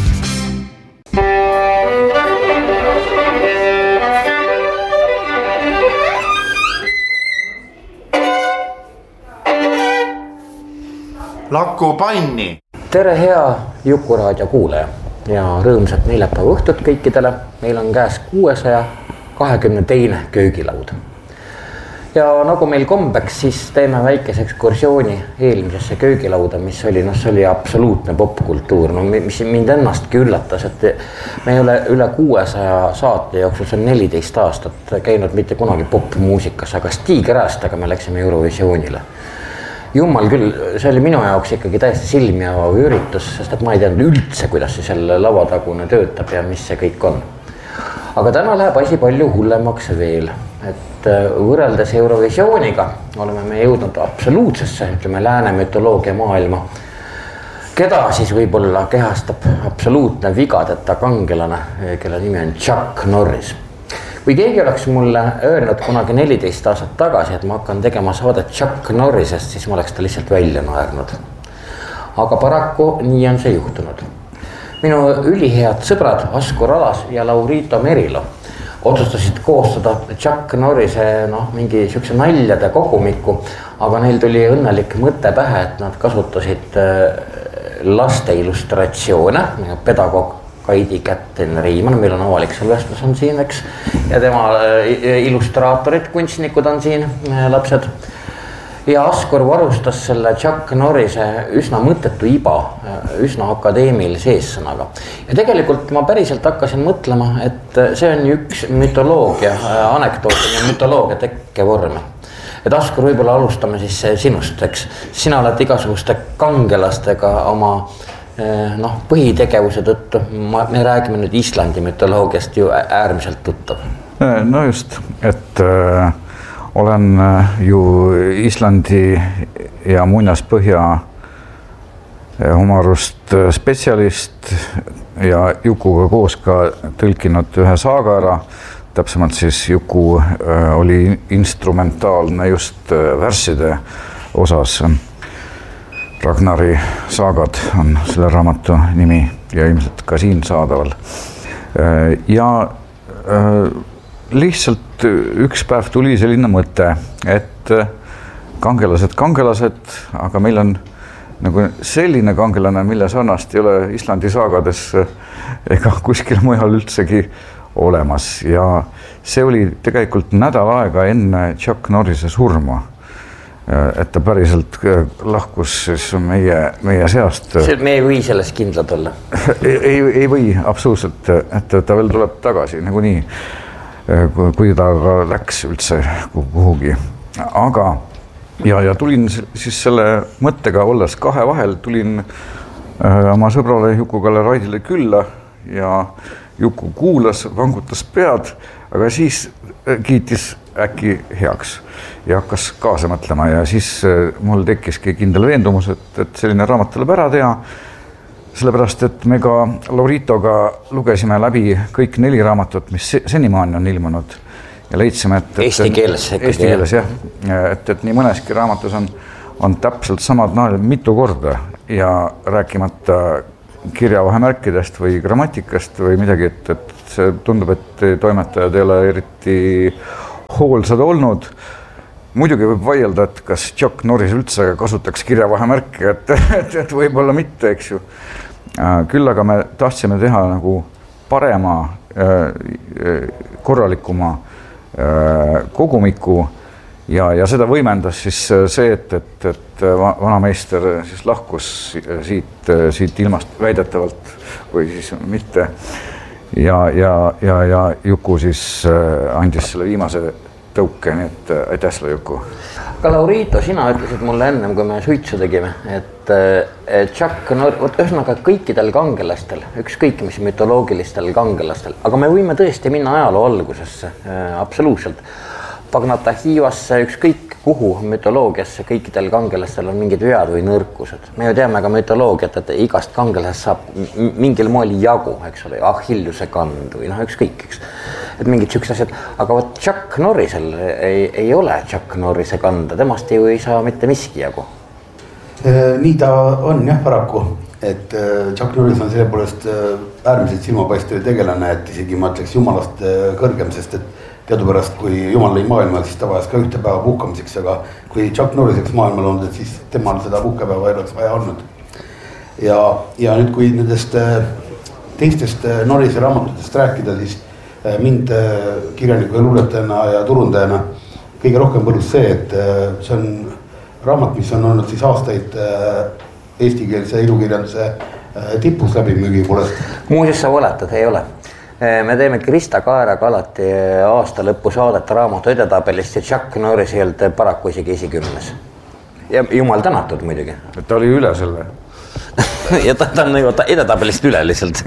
Lakku panni! Tere hea Juku Raadio kuulaja ja rõõmsat neljapäeva õhtut kõikidele. Meil on käes kuuesaja kahekümne teine köögilaud. Ja nagu meil kombeks, siis teeme väikese ekskursiooni eelmisesse köögilauda, mis oli, no, see oli absoluutne popkultuur, no, mis mind ennastki üllatas, et me ei ole üle kuuesaja saate jooksul, see on neliteist aastat käinud mitte kunagi popmuusikas, aga Stig Räästaga me läksime Eurovisioonile. Jummal küll, see oli minu jaoks ikkagi täiesti silmi avav üritus, sest et ma ei teadnud üldse, kuidas see selle lavatagune töötab ja mis see kõik on. Aga täna läheb asi palju hullemaks veel, et võrreldes Eurovisiooniga oleme me jõudnud absoluutsesse, ütleme, lääne mütoloogia maailma, keda siis võib-olla kehastab absoluutne vigadeta kangelane, kelle nimi on Chuck Norris. Kui keegi oleks mulle öelnud kunagi neliteist aastat tagasi, et ma hakkan tegema saadet Chuck Norrisest, siis ma oleks ta lihtsalt välja naernud. Aga paraku nii on see juhtunud. Minu ülihead sõbrad Askur Alas ja Laurito Merilo otsustasid koostada Chuck Norrise no, mingi siukse naljade kogumiku, aga neil tuli õnnelik mõte pähe, et nad kasutasid laste illustratsioone, pedagoog Kaidi Kätten Riiman, meil on avalik salvestus on siin, eks, ja tema illustraatorid, kunstnikud on siin, lapsed. Ja Askur varustas selle Chuck Norrise üsna mõttetu iba, üsna akadeemilise eessõnaga. Ja tegelikult ma päriselt hakkasin mõtlema, et see on üks mütoloogia, anekdoot ja mütoloogia tekkevorme. Et Askur, võib-olla alustame siis sinust, eks. Sina oled igasuguste kangelastega oma noh, põhitegevuse tõttu, me räägime nüüd Islandi mütoloogiast ju äärmiselt tuttav. No just, et äh, olen ju Islandi ja muinaspõhja omarust spetsialist ja Jukuga koos ka tõlkinud ühe saaga ära. Täpsemalt siis Juku äh, oli instrumentaalne just äh, värsside osas. Ragnari saagad on selle raamatu nimi ja ilmselt ka siin saadaval. Ja lihtsalt üks päev tuli selline mõte, et kangelased, kangelased, aga meil on nagu selline kangelane, mille sarnast ei ole Islandi saagades ega kuskil mujal üldsegi olemas. Ja see oli tegelikult nädal aega enne Chuck Norrise surma. Et ta päriselt lahkus siis meie, meie seast. Me ei või selles kindlad olla. ei, ei, ei või absoluutselt, et ta veel tuleb tagasi nagu nii, kui ta läks üldse kuhugi. Aga ja, ja tulin siis selle mõttega olles kahe vahel, tulin oma sõbrale Juku-Kalle Raidile külla ja Juku kuulas, vangutas pead, aga siis kiitis äkki heaks ja hakkas kaasa mõtlema ja siis mul tekkiski kindel veendumus, et, et selline raamat tuleb ära teha, sellepärast, et me ka Lauritoga lugesime läbi kõik neli raamatut, mis senimaani on ilmunud ja leidsime, et, et Eesti keeles, Eesti keeles jah, et, et nii mõneski raamatus on, on täpselt samad naelid mitu korda ja rääkimata kirjavahemärkidest või grammatikast või midagi, et, et see tundub, et toimetajad ei ole eriti hoolsad olnud. Muidugi võib vaielda, et kas Chuck Norris üldse kasutaks kirjavahemärke, et, et, et võib-olla mitte, eks ju. Küll aga me tahtsime teha nagu parema, korralikuma kogumiku ja, ja seda võimendas siis see, et, et, et vanameister siis lahkus siit, siit ilmast väidetavalt või siis mitte ja, ja, ja, ja Juku siis andis selle viimase tõuke, nii et aitäh sulle, Juku. Aga Laurito, sina ütlesid mulle ennem, kui me suitsu tegime, et, et Chuck Norris, võt ühesõnaga kõikidel kangelastel, ükskõik mis mütoloogilistel kangelastel, aga me võime tõesti minna ajaloo algusesse, absoluutselt. Pagnata Hiivasse, ükskõik kuhu mütoloogiasse, kõikidel kangelastel on mingid vead või nõrkused. Me ju teame ka mütoloogiat, et igast kangelasest saab mingil moel jagu, eks ole, Achilluse kand või noh, ükskõik, eks. Et mingid sükse asjad, aga võt Chuck Norrisel ei, ei ole Chuck Norrise kanda, temast ju ei saa mitte miski jagu. Nii ta on jah, paraku, et Chuck Norris on selle poolest äärmiselt silmapaistev tegelane, et isegi ma ütleks jumalast kõrgem, sest et teadupärast, kui jumal lõi maailma, siis ta vajas ka ühte päeva puhkamiseks, aga kui Chuck Norriseks maailmal olnud, et siis temal seda puhkepäeva ei oleks vaja olnud. Ja, ja nüüd, kui nendest teistest Norrise raamatutest rääkida, siis mind kirjaniku ja luuletajana ja turundajana kõige rohkem põrus see, et see on raamat, mis on olnud siis aastaid eestikeelse ilukirjanduse tipus läbimüügi poolest. Muuseas sa valetad, ei ole. Me teeme Krista Kaeraga alati aasta lõpu saadet raamatu edetabelist ja Chuck Norris ei olnud paraku isegi esikümnes. Ja jumal tänatud muidugi. Ta oli üle selle. ja ta, ta on nagu edetabelist üle lihtsalt.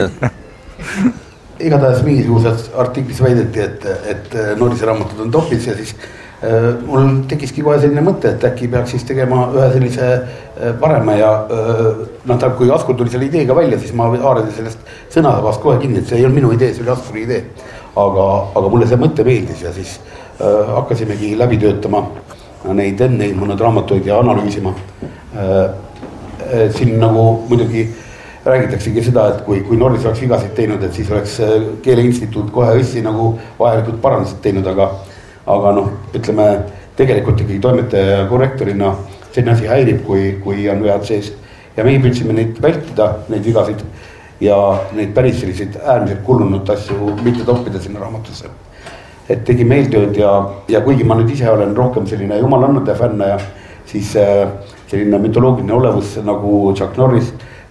Igatahes mingisugused artiklis väideti, et, et Norrise raamatud on topis ja siis äh, mul tekiski kohe selline mõte, et äkki peaks siis tegema ühe sellise äh, parema ja äh, noh, kui Askur tuli selle ideega välja, siis ma haarasin sellest sõnasabast kohe kinni, et see ei olnud minu idee, see oli Askuri idee. Aga, aga mulle see mõte meeldis ja siis äh, hakkasimegi läbi töötama neid enne ilmunud raamatuid ja analüüsima. Äh, äh, siin nagu muidugi räägitaksegi seda, et kui, kui Norris oleks vigasid teinud, et siis oleks Keeleinstituut kohe õssi nagu vajalikud parandused teinud, aga, aga noh, ütleme tegelikult ikkagi toimetaja ja korrektorina selline asi häirib, kui, kui on vead sees. Ja meie püüdsime neid vältida, neid vigasid ja neid päris selliseid äärmiselt kullunud asju mitte toppida sinna raamatusse. Et tegi meeltööd ja, ja kuigi ma nüüd ise olen rohkem selline jumalannade fänna ja siis selline mütoloogiline olevus nagu Chuck Norris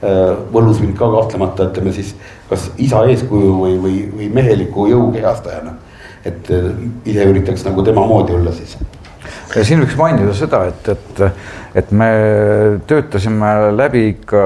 võlus mind ka kahtlemata, ütleme siis kas isa eeskuju või, või, või meheliku jõu kehastajana, et ise üritaks nagu tema moodi olla siis. Ja siin võiks mainida seda, et, et, et me töötasime läbi ikka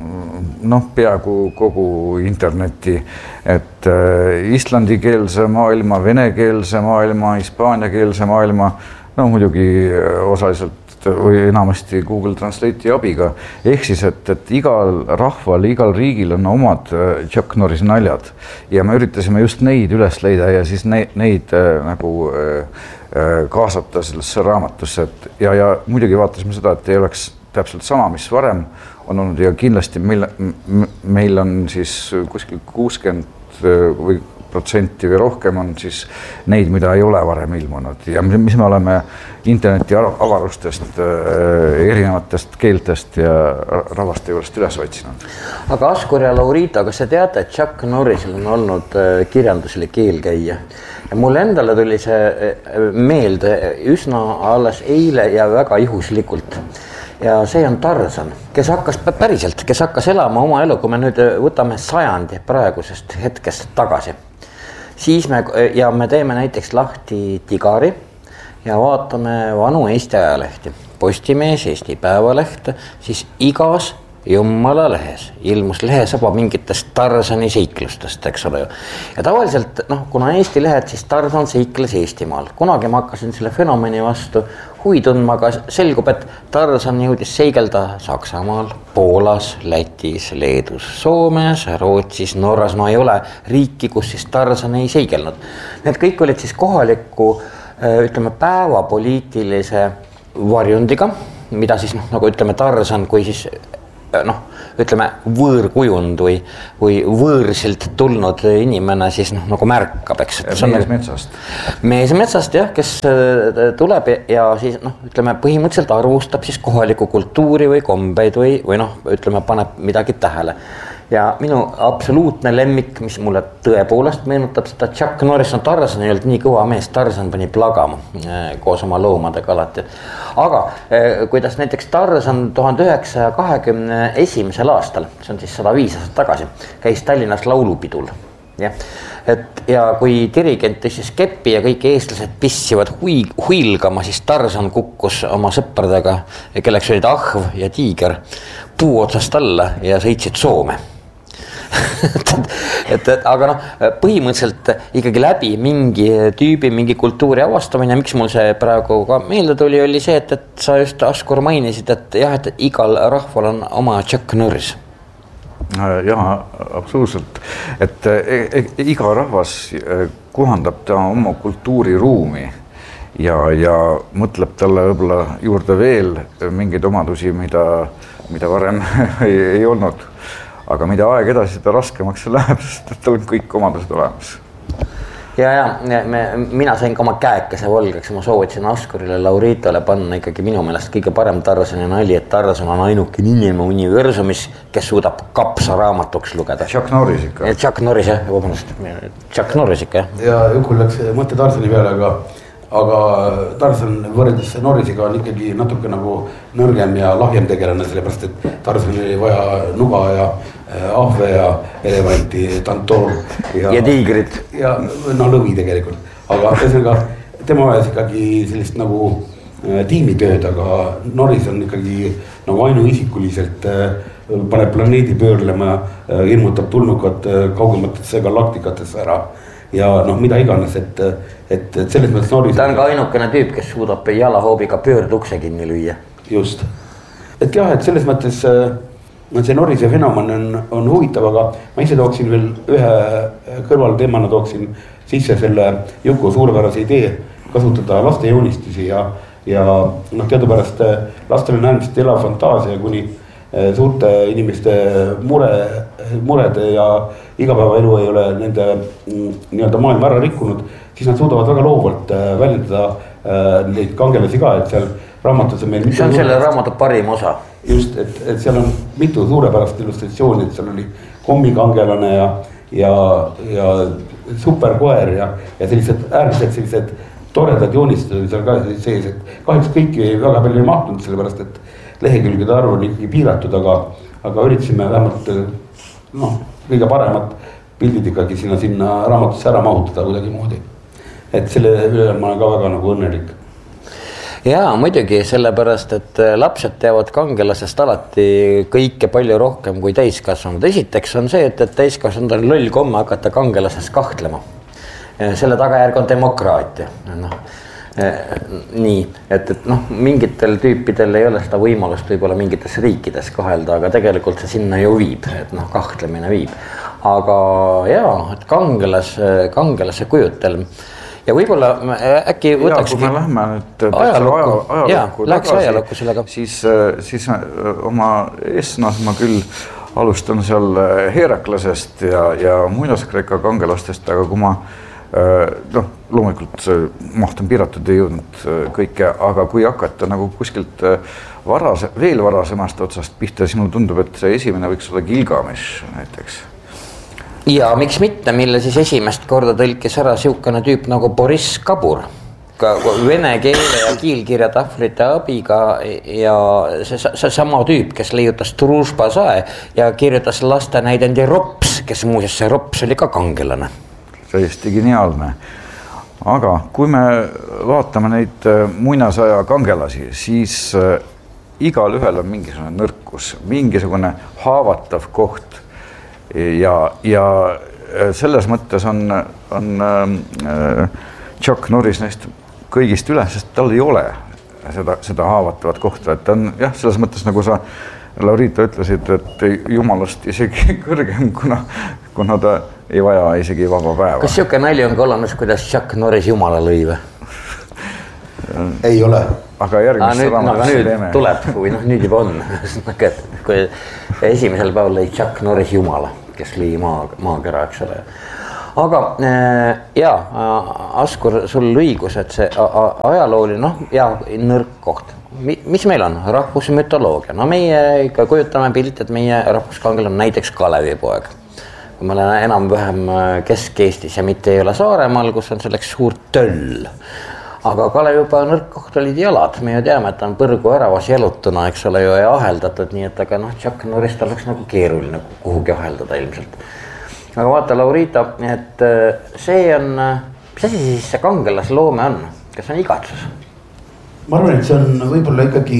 noh, peaaegu kogu interneti, et islandikeelse maailma, venekeelse maailma, hispaaniakeelse maailma, no muidugi osaliselt või enamasti Google Translate'i abiga. Ehk siis, et, et igal rahval, igal riigil on omad Chuck Norris naljad ja me üritasime just neid üles leida ja siis neid, neid äh, nagu äh, kaasata sellesse raamatusse. Et, ja, ja muidugi vaatasime seda, et ei oleks täpselt sama, mis varem on olnud ja kindlasti meil, meil on siis kuskil kuuskümmend või protsenti või rohkem on siis neid, mida ei ole varem ilmunud ja mis me oleme interneti avarustest, erinevatest keeltest ja rahvaste juurest üles otsinud. Aga Askur ja Laurito, kas sa teate, et Chuck Norrisel on olnud kirjanduslik eelkäija? Ja mulle endale tuli see meelde üsna alles eile ja väga juhuslikult. Ja see on Tarzan, kes hakkas päriselt, kes hakkas elama oma elu, kui me nüüd võtame sajandi praegusest hetkest tagasi. Siis me, ja me teeme näiteks lahti Tigari ja vaatame vanu Eesti ajalehti. Postimees, Eesti Päevaleht, siis igas Jummala lehes, ilmus lehesaba mingitest Tarzani seiklustest, eks ole ju. Ja tavaliselt, noh, kuna Eesti lehed, siis Tarzan seikles Eestimaal. Kunagi ma hakkasin selle fenomeni vastu huvi tundma, aga selgub, et Tarzan jõudis seigelda Saksamaal, Poolas, Lätis, Leedus, Soomes, Rootsis, Norras. No ei ole riiki, kus siis Tarzan ei seigelnud. Need kõik olid siis kohaliku, ütleme, päevapoliitilise varjundiga, mida siis, noh, nagu ütleme, Tarzan, kui siis noh, ütleme võõrkujund või, või võõrsilt tulnud inimene siis noh, nagu märkab, eks. Mees metsast. Mees metsast, jah, kes tuleb ja siis noh, ütleme põhimõtteliselt arvustab siis kohaliku kultuuri või kombeid või, või noh, ütleme, paneb midagi tähele. Ja minu absoluutne lemmik, mis mulle tõepoolest meenutab seda Chuck Norris on Tarzan ei olnud nii kõva mees, Tarzan pani plagama koos oma loomadega alati. Aga kuidas näiteks Tarzan tuhande üheksasaja kahekümne esimesel aastal, see on siis sada viis aastat tagasi, käis Tallinnas laulupidul. Ja, et, ja kui dirigent tõstis keppi ja kõik eestlased pissivad hui, huilgama, siis Tarzan kukkus oma sõpradega, kelleks olid ahv ja tiiger, puu otsast alla ja sõitsid Soome. et, et, et, aga noh, põhimõtteliselt ikkagi läbi mingi tüübi, mingi kultuuri avastamine, miks mul see praegu ka meelde tuli, oli see, et, et sa just Askur mainisid, et jah, et igal rahval on oma Chuck Norris. Jah, absoluutselt, et e, e, iga rahvas kuhandab ta oma kultuuriruumi ja, ja mõtleb talle võib-olla juurde veel mingeid omadusi, mida, mida varem ei, ei olnud. Aga mida aeg edasi, seda raskemaks see läheb, sest tal on kõik omadused olemas. Ja, ja me, mina sain ka oma käekese volgeks, ma soovitasin Askurile Lauritole panna ikkagi minu meelest kõige parem Tarzani nali, et Tarzan on ainuke inimene universumis, kes suudab kapsa raamatuks lugeda. Chuck Norris ikka. Chuck Norris, jah, vabandust. Chuck Norris ikka, jah. Ja Jukul läks mõtte Tarzani peale, aga aga Tarzan võrreldes Norrisiga on ikkagi natuke nagu nõrgem ja lahjem tegelane, sellepärast et Tarzan oli vaja nuga ja ahve ja elevanti, tantoor ja, ja tiigrid ja no lõvi tegelikult, aga ühesõnaga tema ajas ikkagi sellist nagu tiimitööd, aga Norris on ikkagi nagu ainuisikuliselt paneb planeedi pöörlema, ilmutab tulnukad kaugematesse galaktikatesse ära ja noh, mida iganes, et, et, et selles mõttes Norris... Ta on ka ainukene tüüp, kes suudab jalahoobiga pöördukse kinni lüüa. Just. Et jah, et selles mõttes see Norrise fenomen on, on huvitav, aga ma ise tooksin veel ühe kõrval teemana tooksin sisse selle Juku suurepärase idee kasutada laste joonistusi ja, ja noh, teadupärast lastel on äärmiselt elav fantaasia kuni suurte inimeste mure, murede ja igapäevaelu ei ole nende nii-öelda maailma ära rikkunud, siis nad suudavad väga loovalt väljendada neid kangelasi ka, et seal raamatus on meil... See on selle raamatu parim osa. Just, et, et seal on mitu suurepärast illustratsiooni, et seal oli kommikangelane ja, ja, ja superkoer ja, ja sellised äärmiselt sellised toredad joonistused on seal ka sees, et kahjuks kõiki väga palju ei mahtunud, sellepärast et lehekülgede arv on ikkagi piiratud, aga, aga üritasime vähemalt noh, kõige paremat pildid ikkagi sinna, sinna raamatusse ära mahutada kuidagi moodi. Et selle üle ma olen ka väga nagu õnnelik. Jaa, muidugi sellepärast, et lapsed teavad kangelasest alati kõike palju rohkem kui täiskasvanud. Esiteks on see, et, et täiskasvanud on loll komme hakata kangelasest kahtlema. Selle tagajärg on demokraatia. Noh. Nii, et, et noh, mingitel tüüpidel ei ole seda võimalust võib-olla mingites riikides kahelda, aga tegelikult see sinna ju viib, et noh, kahtlemine viib. Aga jaa, et kangelas, kangelase kujutelm ja võib-olla äkki võtakski... Ja kui me lähme nüüd ajalukku, ajalukku jaa, läks ajalukku sellega. Siis, siis oma eestnas ma küll alustan seal Heraklasest ja, ja muinaskreeka kangelastest, aga kui ma noh, loomulikult maht on piiratud, ei jõudnud kõike, aga kui hakata nagu kuskilt varase, veel varasemast otsast pihta, siis mulle tundub, et see esimene võiks olla Gilgamesh näiteks. Ja miks mitte, mille siis esimest korda tõlkis ära siukene tüüp nagu Boris Kabur, ka vene keele ja kiilkirja tahvlite abiga ja see, see sama tüüp, kes leiutas Družba sae ja kirjutas laste näidendi Rops, kes muuseas see Rops oli ka kangelane. Täiesti geniaalne. Aga kui me vaatame neid muinasaja kangelasi, siis igal ühel on mingisugune nõrkus, mingisugune haavatav koht ja, ja selles mõttes on, on äh, Chuck Norris neist kõigist üle, sest tal ei ole seda, seda haavatavat kohta, et ta on jah, selles mõttes nagu sa Laurita ütlesid, et jumalast isegi kõrgem, kuna, kuna ta ei vaja isegi vaba päeva. Kas siuke nali on ka olemas, kuidas Chuck Norris jumala lõi või? Ei ole. Aga järgmist nüüd, no, nüüd teeme. Tuleb, kui noh, nüüd juba on. Kui esimesel päeval lõi Chuck Norris jumala, kes lõi maa, maakera, eks ole. Aga jaa, Askur, sul õigus, et see ajalooli, noh, jaa, nõrk koht. Mis meil on? Rahvusmütoloogia. No meie ikka kujutame pilt, et meie rahvuskangel on näiteks Kalevipoeg. Kui me oleme enam-vähem Kesk-Eestis ja mitte ei ole Saaremaal, kus on selleks suur töll. Aga Kalevipoe nõrk koht olid jalad. Me ju teame, et ta on põrgu äravas jalutuna, eks ole ju, ja aheldatud, nii et aga noh, Chuck Norris ta oleks nagu keeruline kuhugi aheldada ilmselt. Aga vaata, Laurita, et see on, mis asi siis see kangelasloome on? Kas on igatsus? Ma arvan, et see on võib-olla ikkagi,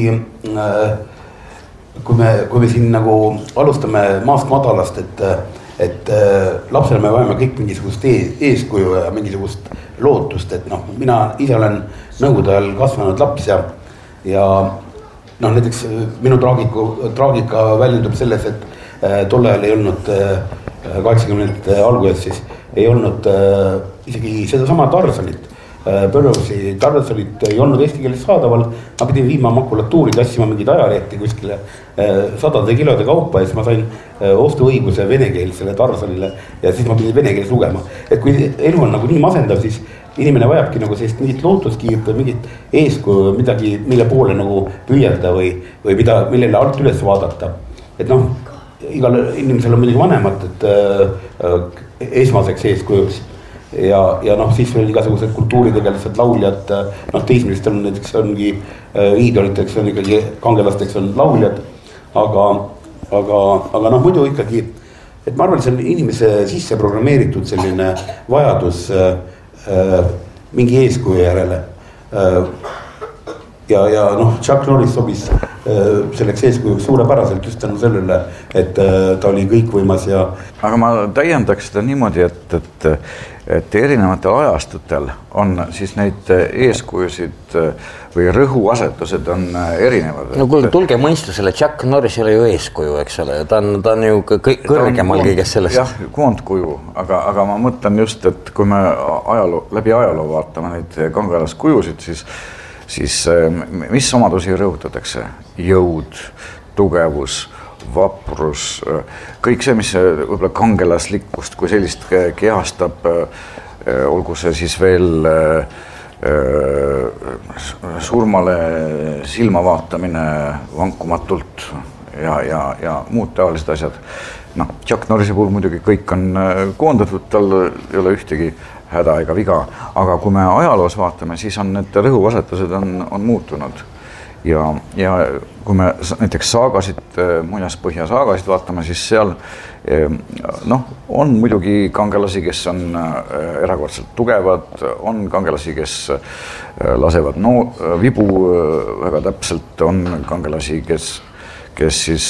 kui me, kui me siin nagu alustame maast madalast, et, et lapsele me vajame kõik mingisugust eeskuju ja mingisugust lootust, et noh, mina ise olen nõukogude ajal kasvanud laps ja, ja noh, näiteks minu traagiku, traagika väljendub selles, et tol ajal ei olnud kaheksakümnendate alguses siis ei olnud isegi seda sama Tarzanit. Burroughsi Tarzanit ei olnud eesti keeles saadaval, ma pidin viima makulatuuri, tassima mingid ajalehti kuskile sadade kilode kaupa ja siis ma sain ostuõiguse venekeelsele Tarzanile ja siis ma pidin vene keeles lugema. Et kui elu on nagu nii masendav, siis inimene vajabki nagu sellist mingit lootuskiirt või mingit eeskuju, midagi, mille poole nagu püüelda või, või mida, millele alt üles vaadata. Et noh, igal inimesel on midagi vanemat, et äh, esmaseks eeskujuks. Ja, ja noh, siis veel igasugused kultuuritegelised lauljad, noh teismelist on näiteks ongi äh, iidoliteks on ikkagi kangelasteks on lauljad, aga, aga, aga noh muidu ikkagi, et ma arvan, see on inimese sisse programmeeritud selline vajadus äh, äh, mingi eeskuju järele äh, ja, ja noh, Chuck Norris sobis äh, selleks eeskujuks suurepäraselt just tänu sellele, et äh, ta oli kõikvõimas ja aga ma täiendaks seda niimoodi, et, et et erinevatel ajastutel on siis neid eeskujusid või rõhuasetused on erinevad. No kuule, tulge mõistusele, Chuck Norris ei ole ju eeskuju, eks ole, ta on, ta on ju kõik kõrgemal kõigest sellest. Jah, koondkuju, aga, aga ma mõtlen just, et kui me ajaloo, läbi ajaloo vaatame neid kangelaskujusid, siis, siis mis omadusi rõhutatakse? Jõud, tugevus, vaprus, kõik see, mis võib-olla kangelaslikkust, kui sellist kehastab, olgu see siis veel surmale silma vaatamine vankumatult ja, ja, ja muud taolised asjad. No, Chuck Norrisi puhul muidugi kõik on koondatud, tal ei ole ühtegi häda ega viga, aga kui me ajaloos vaatame, siis on need rõhuasetused on, on muutunud. Ja, ja kui me näiteks saagasid, muinaspõhja saagasid vaatame, siis seal noh, on muidugi kangelasi, kes on erakordselt tugevad, on kangelasi, kes lasevad no, vibu väga täpselt, on kangelasi, kes, kes siis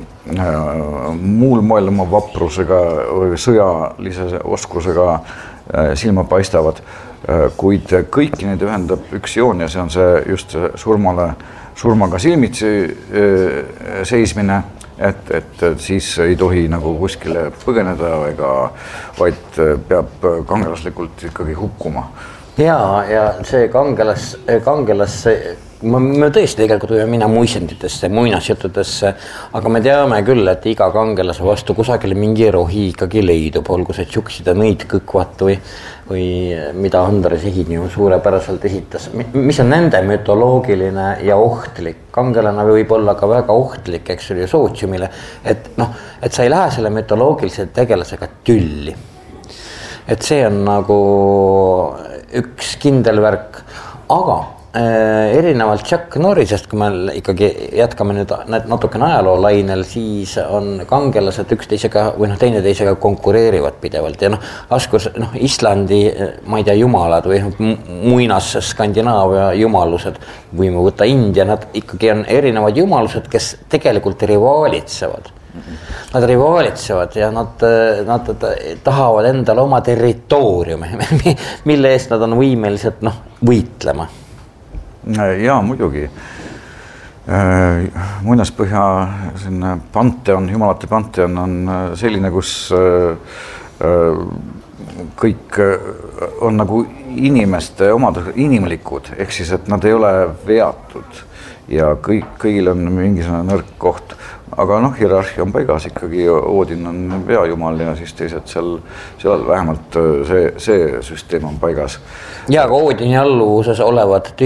muul moel oma vaprusega või sõjalise oskusega silma paistavad, kuid kõiki neid ühendab üks joon ja see on see just surmale, surmaga silmitsi seismine, et, et siis ei tohi nagu kuskile põgeneda ega, vaid peab kangelaslikult ikkagi hukkuma. Ja, ja see kangelas, kangelas ma, me tõesti tegelikult võime minna muisenditesse, muinasjuttudesse, aga me teame küll, et iga kangelase vastu kusagile mingi rohi ikkagi leidub, olgu see tšuksida nõid kõkvat või, või mida Andres Ehin ju suurepäraselt esitas, mis on nende mütoloogiline ja ohtlik. Kangelane võib olla ka väga ohtlik, eks oli sootsiumile, et, noh, et sa ei lähe selle mütoloogilise tegelasega tülli. Et see on nagu üks kindel värk, aga erinevalt Chuck Norrisest, kui me ikkagi jätkame nüüd natukene ajaloo lainel, siis on kangelased üksteisega või noh, teineteisega konkureerivad pidevalt ja noh, askus noh, Islandi, ma ei tea, jumalad või muinas Skandinaavia jumalused, võime võtta India, nad ikkagi on erinevad jumalused, kes tegelikult rivaalitsevad. Nad rivaalitsevad ja nad, nad tahavad endale oma territooriumi, mille eest nad on võimelised noh, võitlema. Jaa, muidugi. Muinaspõhja panteon, jumalate panteon on selline, kus kõik on nagu inimeste omadused, inimlikud, ehk siis, et nad ei ole veatud ja kõik, kõigil on mingisugune nõrk koht. Aga noh, hierarhia on paigas ikkagi, Oodin on veajumal ja siis teised seal, seal vähemalt see, see süsteem on paigas. Ja, aga Oodini alluvuses olevad